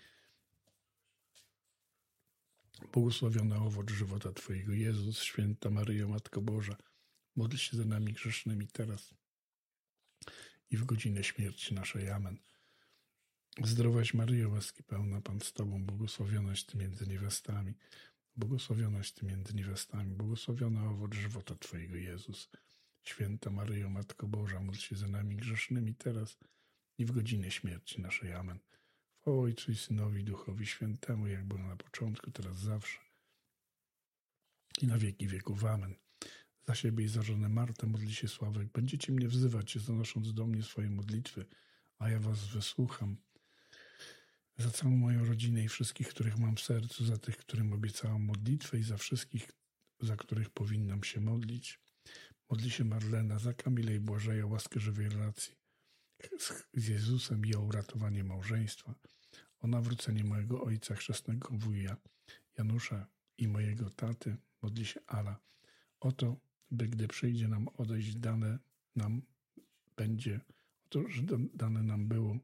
Błogosławiony owoc żywota Twojego, Jezus. Święta Maryjo, Matko Boża, módl się za nami grzesznymi teraz i w godzinę śmierci naszej. Amen. Zdrowaś Maryjo, łaski pełna, Pan z Tobą, błogosławionaś Ty między niewiastami. Błogosławionaś Ty między niewiastami, błogosławiony owoc żywota Twojego, Jezus. Święta Maryjo, Matko Boża, módl się za nami grzesznymi teraz i w godzinę śmierci naszej. Amen. Chwała Ojcu i Synowi, i Duchowi Świętemu, jak było na początku, teraz zawsze i na wieki wieków. Amen. Za siebie i za żonę Martę modli się Sławek. Będziecie mnie wzywać, zanosząc do mnie swoje modlitwy, a ja was wysłucham. Za całą moją rodzinę i wszystkich, których mam w sercu, za tych, którym obiecałam modlitwę i za wszystkich, za których powinnam się modlić. Modli się Marlena za Kamilę i Błażeja, łaskę żywej relacji z Jezusem i o uratowanie małżeństwa, o nawrócenie mojego ojca chrzestnego wuja Janusza i mojego taty. Modli się Ala o to, by gdy przyjdzie nam odejść, dane nam będzie, o to, że dane nam było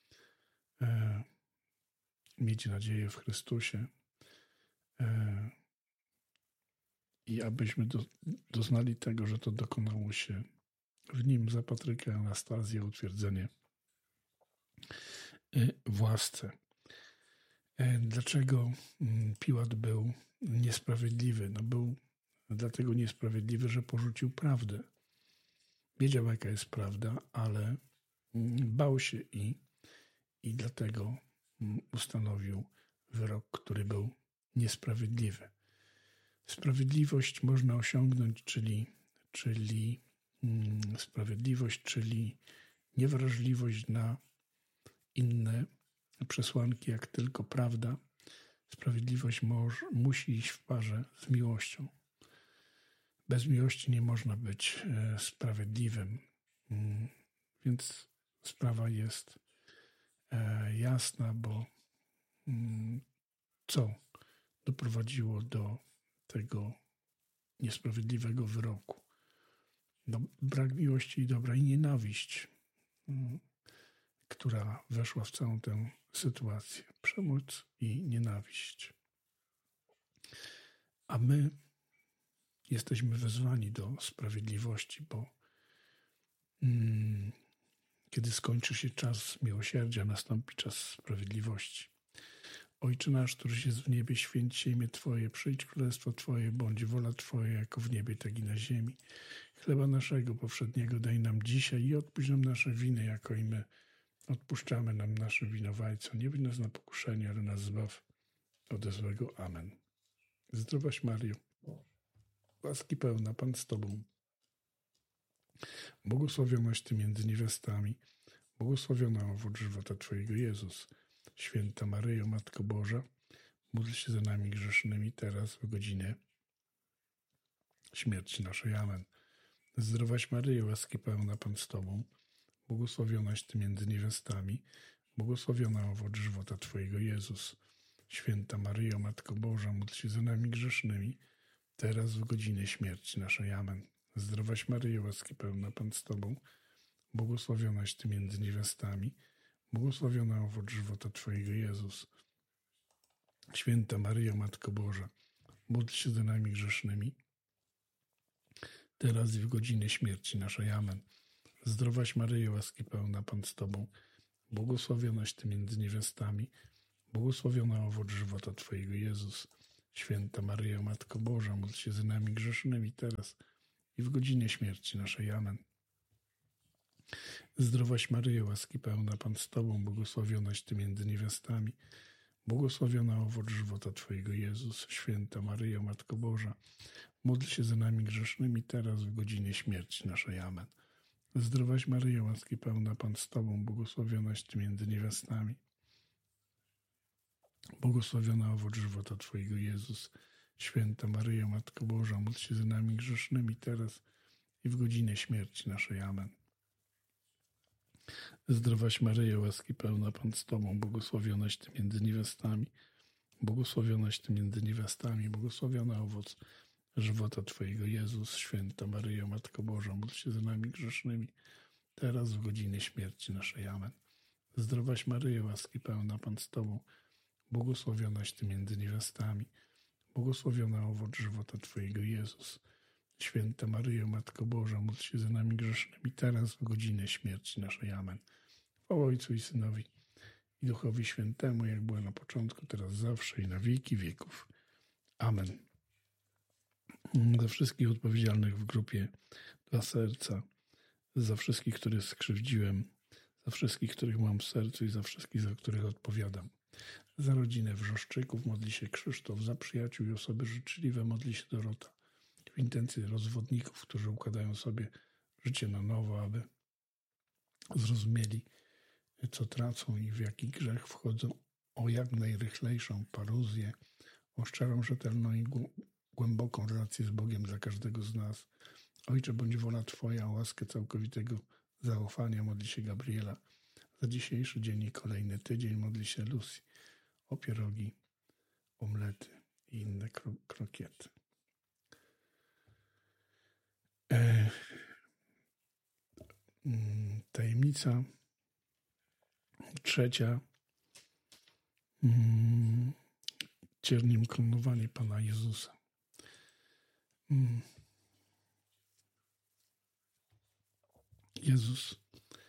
mieć nadzieję w Chrystusie i abyśmy doznali tego, że to dokonało się w Nim. Za Patryka, Anastazję, utwierdzenie w łasce. Dlaczego Piłat był niesprawiedliwy? Był dlatego niesprawiedliwy, że porzucił prawdę. Wiedział, jaka jest prawda, ale bał się i dlatego ustanowił wyrok, który był niesprawiedliwy. Sprawiedliwość można osiągnąć, czyli sprawiedliwość, czyli niewrażliwość na inne przesłanki, jak tylko prawda. Sprawiedliwość musi iść w parze z miłością. Bez miłości nie można być sprawiedliwym. Więc sprawa jest jasna, bo co doprowadziło do tego niesprawiedliwego wyroku? Brak miłości i dobra i nienawiść, która weszła w całą tę sytuację. Przemoc i nienawiść. A my jesteśmy wezwani do sprawiedliwości, bo kiedy skończy się czas miłosierdzia, nastąpi czas sprawiedliwości. Ojcze nasz, któryś jest w niebie, święć się imię Twoje, przyjdź królestwo Twoje, bądź wola Twoja, jako w niebie, tak i na ziemi. Chleba naszego powszedniego daj nam dzisiaj i odpuść nam nasze winy, jako i my odpuszczamy nam naszym winowajcom. Nie wódź nas na pokuszenie, ale nas zbaw ode złego. Amen. Zdrowaś Maryjo, łaski pełna, Pan z Tobą. Błogosławionaś Ty między niewiastami, błogosławiona owoc żywota Twojego, Jezus. Święta Maryjo, Matko Boża, módl się za nami grzesznymi teraz w godzinę śmierci naszej. Amen. Zdrowaś Maryjo, łaski pełna, Pan z Tobą, błogosławionaś Ty między niewiastami, błogosławiona owoc żywota Twojego, Jezus. Święta Maryjo, Matko Boża, módl się za nami grzesznymi, teraz w godzinę śmierci naszej. Amen. Zdrowaś Maryjo, łaski pełna, Pan z Tobą, błogosławionaś Ty między niewiastami, błogosławiona owoc żywota Twojego, Jezus. Święta Maryjo, Matko Boża, módl się za nami grzesznymi, teraz i w godzinę śmierci naszej. Amen. Zdrowaś Maryjo, łaski pełna, Pan z Tobą, błogosławionaś Ty między niewiastami, błogosławiony owoc żywota Twojego, Jezus. Święta Maryjo, Matko Boża, módl się za nami grzesznymi teraz i w godzinie śmierci naszej. Amen. Zdrowaś Maryjo, łaski pełna, Pan z Tobą, błogosławionaś Ty między niewiastami, błogosławiona owoc żywota Twojego, Jezus. Święta Maryjo, Matko Boża, módl się za nami grzesznymi teraz w godzinie śmierci naszej. Amen. Zdrowaś Maryjo, łaski pełna, Pan z Tobą, błogosławionaś Ty między niewiastami, błogosławiona owoc żywota Twojego, Jezus. Święta Maryjo, Matko Boża, módl się za nami grzesznymi teraz i w godzinie śmierci naszej. Amen. Zdrowaś Maryjo, łaski pełna, Pan z Tobą, błogosławionaś Ty między niewiastami, błogosławionaś Ty między niewiastami, błogosławiona owoc żywota Twojego, Jezus. Święta Maryjo, Matko Boża, módl się za nami grzesznymi teraz w godzinie śmierci naszej. Amen. Zdrowaś Maryjo, łaski pełna, Pan z Tobą, błogosławionaś Ty między niewiastami, błogosławiona owoc żywota Twojego, Jezus. Święta Maryjo, Matko Boża, módl się za nami grzesznymi teraz w godzinę śmierci naszej. Amen. Chwała Ojcu i Synowi i Duchowi Świętemu, jak było na początku, teraz zawsze i na wieki wieków. Amen. Za wszystkich odpowiedzialnych w grupie dla serca, za wszystkich, których skrzywdziłem, za wszystkich, których mam w sercu i za wszystkich, za których odpowiadam. Za rodzinę Wrzeszczyków modli się Krzysztof, za przyjaciół i osoby życzliwe modli się Dorota. W intencji rozwodników, którzy układają sobie życie na nowo, aby zrozumieli, co tracą i w jaki grzech wchodzą, o jak najrychlejszą paruzję, o szczerą, rzetelną i głęboką relację z Bogiem dla każdego z nas. Ojcze, bądź wola Twoja, o łaskę całkowitego zaufania modli się Gabriela. Za dzisiejszy dzień i kolejny tydzień modli się Lucy, o pierogi, omlety i inne krokiety. Tajemnica trzecia. Cierniem koronowanie Pana Jezusa. Jezus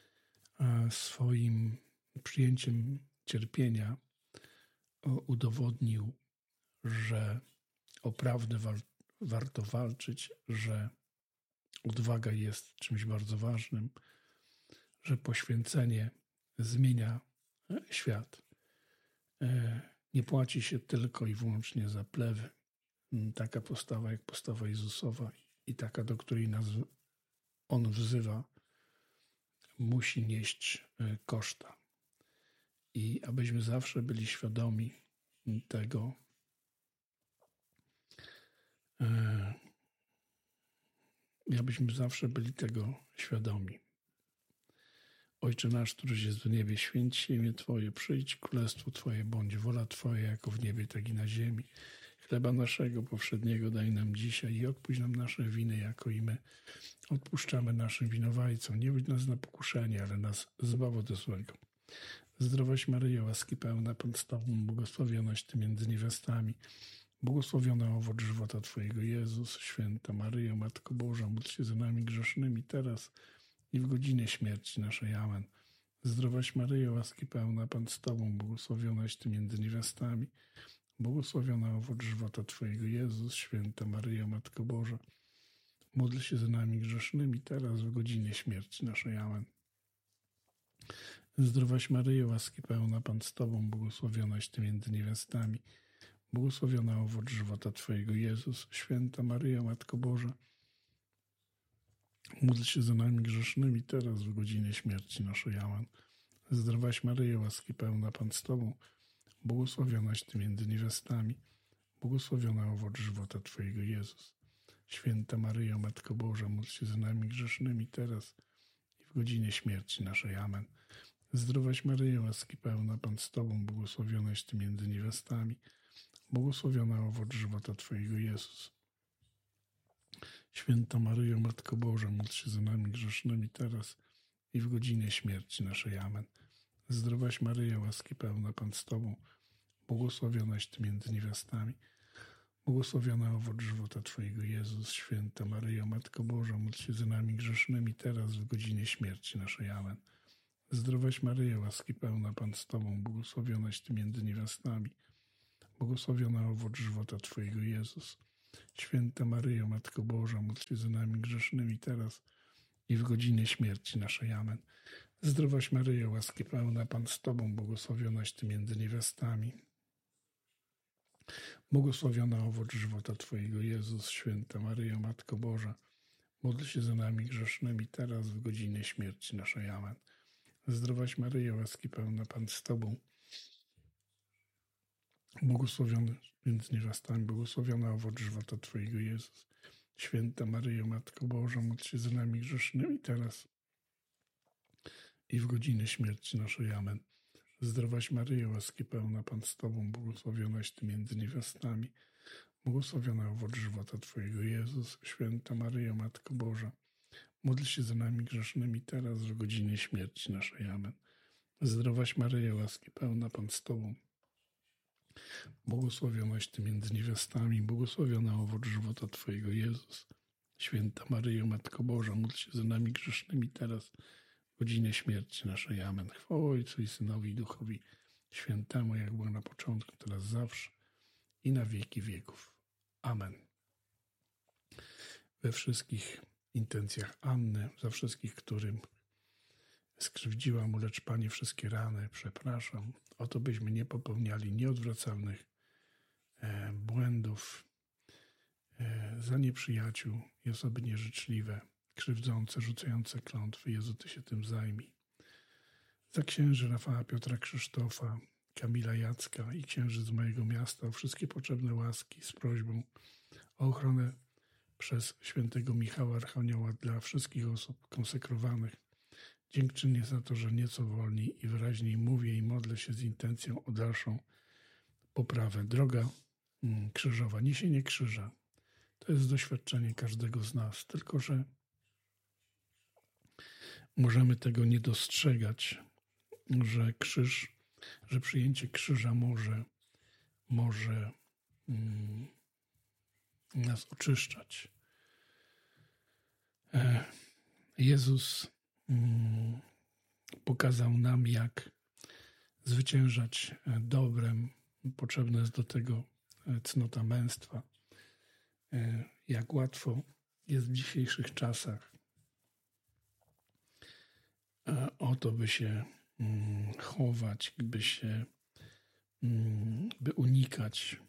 swoim przyjęciem cierpienia udowodnił, że o prawdę warto walczyć, że odwaga jest czymś bardzo ważnym, że poświęcenie zmienia świat. Nie płaci się tylko i wyłącznie za plewy. Taka postawa jak postawa Jezusowa i taka, do której nas On wzywa, musi nieść koszta. I abyśmy zawsze byli świadomi tego, świadomi. Ojcze nasz, któryś jest w niebie, święć się imię Twoje, przyjdź królestwo Twoje, bądź wola Twoja, jako w niebie, tak i na ziemi. Chleba naszego powszedniego daj nam dzisiaj i odpuść nam nasze winy, jako i my odpuszczamy naszym winowajcom. Nie wódź nas na pokuszenie, ale nas zbaw od złego. Zdrowaś Maryjo, łaski pełna, Pan z Tobą, błogosławionaś Ty między niewiastami, błogosławiona owoc żywota Twojego, Jezus. Święta Maryjo, Matko Boża, módl się za nami grzesznymi teraz i w godzinie śmierci naszej. Amen. Zdrowaś Maryjo, łaski pełna, Pan z Tobą, błogosławionaś Ty między niewiastami, błogosławiona owoc żywota Twojego, Jezus. Święta Maryjo, Matko Boża, módl się za nami grzesznymi teraz w godzinie śmierci naszej. Amen. Zdrowaś Maryjo, łaski pełna, Pan z Tobą, błogosławionaś Ty między niewiastami, błogosławiona owoc żywota Twojego, Jezus. Święta Maryjo, Matko Boża, módl się za nami grzesznymi teraz w godzinie śmierci naszej. Amen. Zdrowaś Maryjo, łaski pełna, Pan z Tobą, błogosławionaś Ty między niewiastami, błogosławiona owoc żywota Twojego, Jezus. Święta Maryjo, Matko Boża, módl się za nami grzesznymi teraz i w godzinie śmierci naszej. Amen. Zdrowaś Maryjo, łaski pełna, Pan z Tobą, błogosławionaś Ty między niewiastami, błogosławiona owoc żywota Twojego, Jezus. Święta Maryjo, Matko Boża, módl się za nami grzesznymi teraz i w godzinie śmierci naszej. Amen. Zdrowaś Maryjo, łaski pełna, Pan z Tobą, błogosławionaś Ty między niewiastami, Błogosławiony owoc żywota Twojego, Jezus. Święta Maryjo, Matko Boża, módl się za nami grzesznymi, teraz w godzinie śmierci naszej. Amen. Zdrowaś Maryjo, łaski pełna, Pan z Tobą, błogosławionaś Ty między niewiastami. Błogosławiony owoc żywota Twojego, Jezus. Święta Maryjo, Matko Boża, módl się za nami grzesznymi, teraz i w godzinie śmierci naszej. Amen. Zdrowaś Maryjo, łaski pełna, Pan z Tobą, błogosławionaś Ty między niewiastami. Błogosławiona owoc żywota Twojego, Jezus. Święta Maryjo, Matko Boża, módl się za nami grzesznymi, teraz w godzinie śmierci naszej. Amen. Zdrowaś Maryjo, łaski pełna, Pan z Tobą, błogosławiony między niewiastami, błogosławiona owoc żywota Twojego, Jezus. Święta Maryjo, Matko Boża, módl się za nami grzesznymi, teraz i w godzinę śmierci naszej. Amen. Zdrowaś Maryjo, łaski pełna, Pan z Tobą, błogosławionaś Ty między niewiastami, błogosławiona owoc żywota Twojego, Jezus. Święta Maryjo, Matko Boża, módl się za nami grzesznymi, teraz w godzinie śmierci naszej. Amen. Zdrowaś Maryjo, łaski pełna, Pan z Tobą, błogosławionaś Ty między niewiastami, błogosławiona owoc żywota Twojego, Jezus. Święta Maryjo, Matko Boża, módl się za nami grzesznymi, teraz w godzinie śmierci naszej. Amen. Chwała Ojcu i Synowi i Duchowi Świętemu, jak było na początku, teraz zawsze i na wieki wieków. Amen. We wszystkich intencjach Anny, za wszystkich, którym skrzywdziłam, ulecz Panie wszystkie rany, przepraszam. O to byśmy nie popełniali nieodwracalnych błędów, za nieprzyjaciół i osoby nieżyczliwe, krzywdzące, rzucające klątwy. Jezu, Ty się tym zajmij. Za księży Rafała, Piotra, Krzysztofa, Kamila, Jacka i księży z mojego miasta o wszystkie potrzebne łaski z prośbą o ochronę przez świętego Michała Archanioła dla wszystkich osób konsekrowanych. Dziękczynię za to, że nieco wolniej i wyraźniej mówię i modlę się z intencją o dalszą poprawę. Droga krzyżowa, niesienie krzyża, to jest doświadczenie każdego z nas, tylko że możemy tego nie dostrzegać, że krzyż, że przyjęcie krzyża może nas oczyszczać. Jezus pokazał nam, jak zwyciężać dobrem. Potrzebna jest do tego cnota męstwa. Jak łatwo jest w dzisiejszych czasach o to, by się chować, by unikać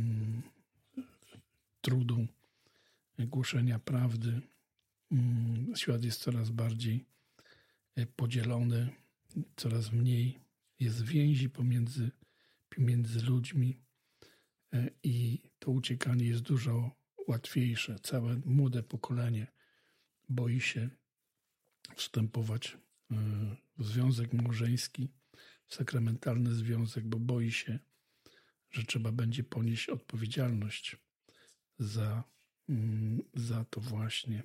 trudu głoszenia prawdy. Świat jest coraz bardziej podzielony, coraz mniej jest więzi pomiędzy ludźmi i to uciekanie jest dużo łatwiejsze. Całe młode pokolenie boi się wstępować w związek małżeński, w sakramentalny związek, bo boi się, że trzeba będzie ponieść odpowiedzialność za to właśnie.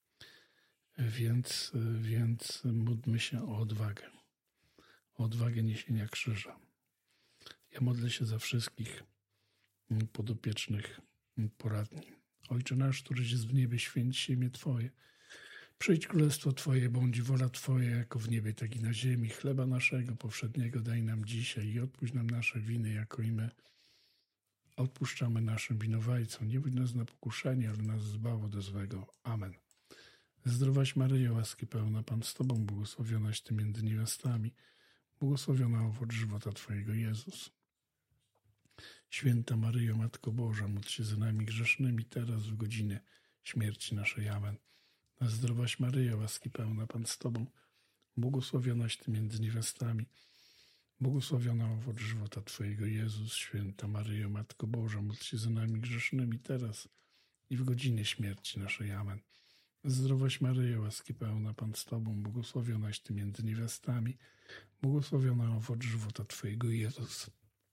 Więc módlmy się o odwagę niesienia krzyża. Ja modlę się za wszystkich podopiecznych poradni. Ojcze nasz, któryś jest w niebie, święć się imię Twoje. Przyjdź królestwo Twoje, bądź wola Twoja, jako w niebie, tak i na ziemi. Chleba naszego powszedniego daj nam dzisiaj i odpuść nam nasze winy, jako i my odpuszczamy naszym winowajcom. Nie wódź nas na pokuszenie, ale nas zbaw ode złego. Amen. Zdrowaś Maryjo, łaski pełna, Pan z Tobą, błogosławionaś Ty między niewiastami, błogosławiona owoc żywota Twojego, Jezus. Święta Maryjo, Matko Boża, módl się za nami grzesznymi, teraz w godzinę śmierci naszej. Amen. Zdrowaś Maryjo, łaski pełna, Pan z Tobą, błogosławionaś Ty między niewiastami, błogosławiona owoc żywota Twojego, Jezus. Święta Maryjo, Matko Boża, módl się za nami grzesznymi, teraz i w godzinie śmierci naszej. Amen. Zdrowaś Maryjo, łaski pełna, Pan z Tobą, błogosławionaś Ty między niewiastami, błogosławiona owoc żywota Twojego, Jezus.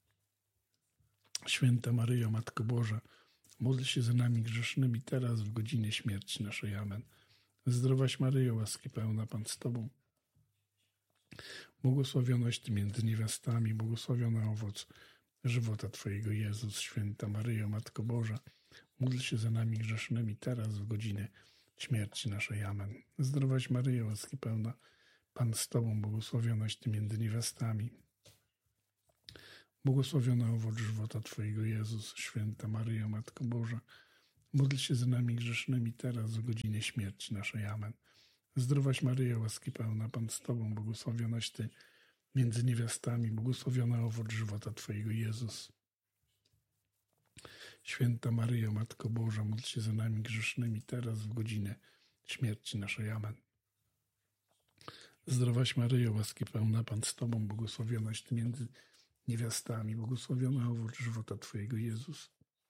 Święta Maryjo, Matko Boża, módl się za nami grzesznymi, teraz w godzinie śmierci naszej. Amen. Zdrowaś Maryjo, łaski pełna, Pan z Tobą, błogosławionaś Ty między niewiastami, błogosławiona owoc żywota Twojego. Jezus, święta Maryjo, Matko Boża, módl się za nami grzesznymi, teraz w godzinę śmierci naszej. Amen. Zdrowaś Maryjo, łaski pełna, Pan z Tobą, błogosławionaś Ty między niewiastami. Błogosławiony owoc żywota Twojego, Jezus, święta Maryjo, Matko Boża, módl się za nami grzesznymi, teraz w godzinę śmierci naszej. Amen. Zdrowaś Maryjo, łaski pełna, Pan z Tobą, błogosławionaś Ty między niewiastami, błogosławiony owoc żywota Twojego, Jezus. Święta Maryjo, Matko Boża, módl się za nami grzesznymi, teraz w godzinę śmierci naszej. Amen. Zdrowaś Maryjo, łaski pełna, Pan z Tobą, błogosławionaś Ty między niewiastami, błogosławiony owoc żywota Twojego, Jezus.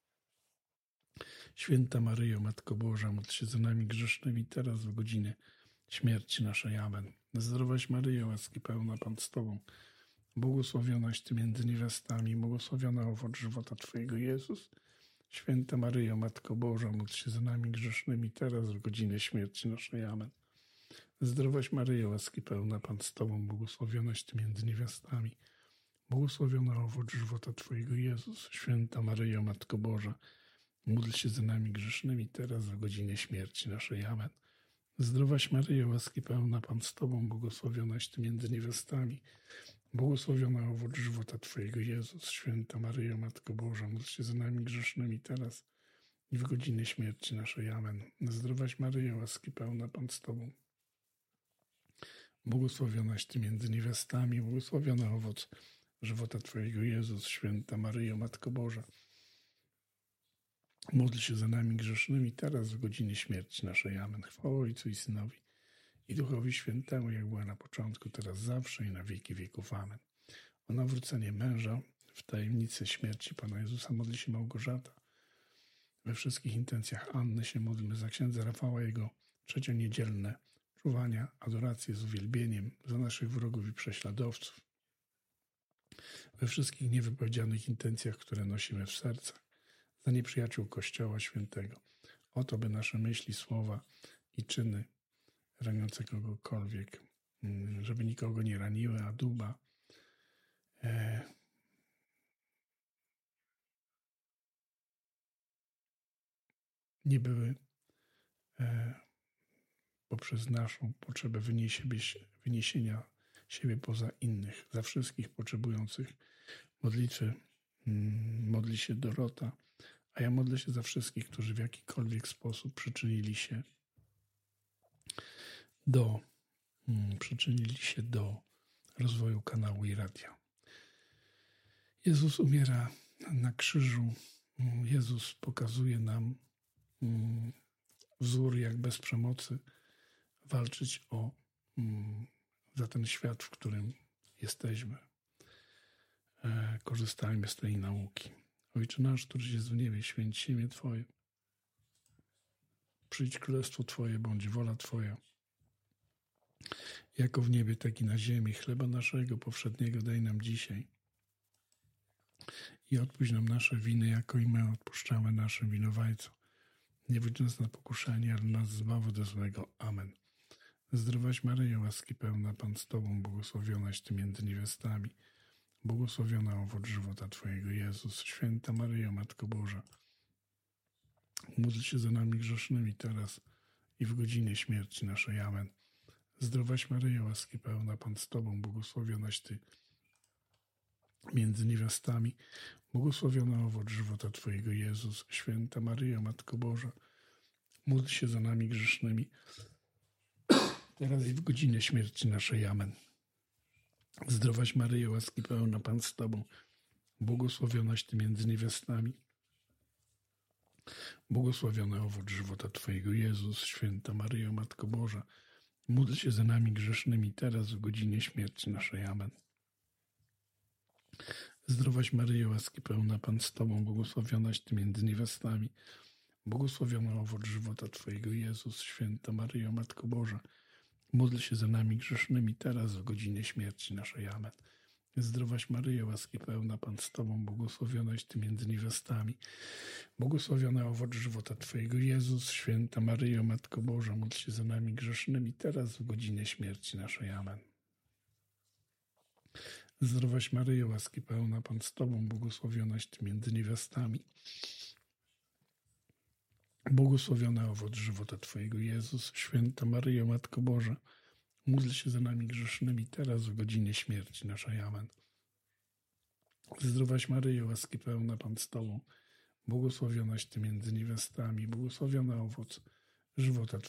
Święta Maryjo, Matko Boża, módl się za nami grzesznymi, teraz w godzinę śmierci naszej. Amen. Zdrowaś Maryjo, łaski pełna, Pan z Tobą, błogosławionaś Ty między niewiastami, błogosławiony owoc żywota Twojego, Jezus. Święta Maryjo, Matko Boża, módl się za nami grzesznymi, teraz w godzinę śmierci naszej. Amen. Zdrowaś Maryjo, łaski pełna, Pan z Tobą, błogosławionaś Ty między niewiastami, błogosławiony owoc żywota Twojego, Jezus. Święta Maryjo, Matko Boża, módl się za nami grzesznymi, teraz w godzinę śmierci naszej. Amen. Zdrowaś Maryjo, łaski pełna, Pan z Tobą, błogosławionaś Ty między niewiastami, błogosławiony owoc żywota Twojego, Jezus. Święta Maryjo, Matko Boża, módl się za nami grzesznymi, teraz i w godzinę śmierci naszej. Amen. Zdrowaś Maryjo, łaski pełna, Pan z Tobą, błogosławionaś Ty między niewiastami, błogosławiony owoc żywota Twojego, Jezus. Święta Maryjo, Matko Boża, módl się za nami grzesznymi, teraz w godzinie śmierci naszej. Amen. Chwała Ojcu i Synowi i Duchowi Świętemu, jak była na początku, teraz zawsze i na wieki wieków. Amen. O nawrócenie męża w tajemnicy śmierci Pana Jezusa modli się Małgorzata. We wszystkich intencjach Anny się modlmy za księdza Rafała, jego trzecioniedzielne czuwania, adorację z uwielbieniem, za naszych wrogów i prześladowców. We wszystkich niewypowiedzianych intencjach, które nosimy w sercach, za nieprzyjaciół Kościoła Świętego. O to, by nasze myśli, słowa i czyny raniące kogokolwiek, żeby nikogo nie raniły, a duba nie były poprzez naszą potrzebę wyniesienia siebie poza innych. Za wszystkich potrzebujących modlitwy modli się Dorota, a ja modlę się za wszystkich, którzy w jakikolwiek sposób przyczynili się do rozwoju kanału i radia. Jezus umiera na krzyżu. Jezus pokazuje nam wzór, jak bez przemocy walczyć za ten świat, w którym jesteśmy. Korzystajmy z tej nauki. Ojcze nasz, któryś jest w niebie, święć się imię Twoje. Przyjdź królestwo Twoje, bądź wola Twoja. Jako w niebie, tak i na ziemi. Chleba naszego powszedniego daj nam dzisiaj. I odpuść nam nasze winy, jako i my odpuszczamy naszym winowajcom. Nie wódź nas na pokuszenie, ale nas zbaw od złego. Amen. Zdrowaś Maryjo, łaski pełna, Pan z Tobą, błogosławionaś Ty między niewiastami. Błogosławiona owoc żywota Twojego, Jezus. Święta Maryjo, Matko Boża, módl się za nami grzesznymi, teraz i w godzinie śmierci naszej. Amen. Zdrowaś Maryjo, łaski pełna, Pan z Tobą, błogosławionaś Ty między niewiastami, błogosławiona owoc żywota Twojego, Jezus. Święta Maryjo, Matko Boża, módl się za nami grzesznymi, teraz i w godzinie śmierci naszej. Amen. Zdrowaś Maryjo, łaski pełna, Pan z Tobą, błogosławionaś Ty między niewiastami, błogosławiony owoc żywota Twojego, Jezus. Święta Maryjo, Matko Boża, módl się za nami grzesznymi, teraz w godzinie śmierci naszej. Amen. Zdrowaś Maryjo, łaski pełna, Pan z Tobą, błogosławionaś Ty między niewiastami, błogosławiony owoc żywota Twojego, Jezus. Święta Maryjo, Matko Boża, módl się za nami grzesznymi, teraz w godzinie śmierci naszej. Amen. Zdrowaś Maryjo, łaski pełna, Pan z Tobą, błogosławionaś Ty między niewiastami, błogosławiony owoc żywota Twojego, Jezus. Święta Maryjo, Matko Boża, módl się za nami grzesznymi, teraz w godzinie śmierci naszej. Amen. Zdrowaś Maryjo, łaski pełna, Pan z Tobą, błogosławionaś Ty między niewiastami. Błogosławiony owoc żywota Twojego, Jezus. Święta Maryjo, Matko Boża, módl się za nami grzesznymi, teraz w godzinie śmierci naszej. Amen. Zdrowaś Maryjo, łaski pełna, Pan z Tobą, błogosławionaś Ty między niewiastami, błogosławiony owoc żywota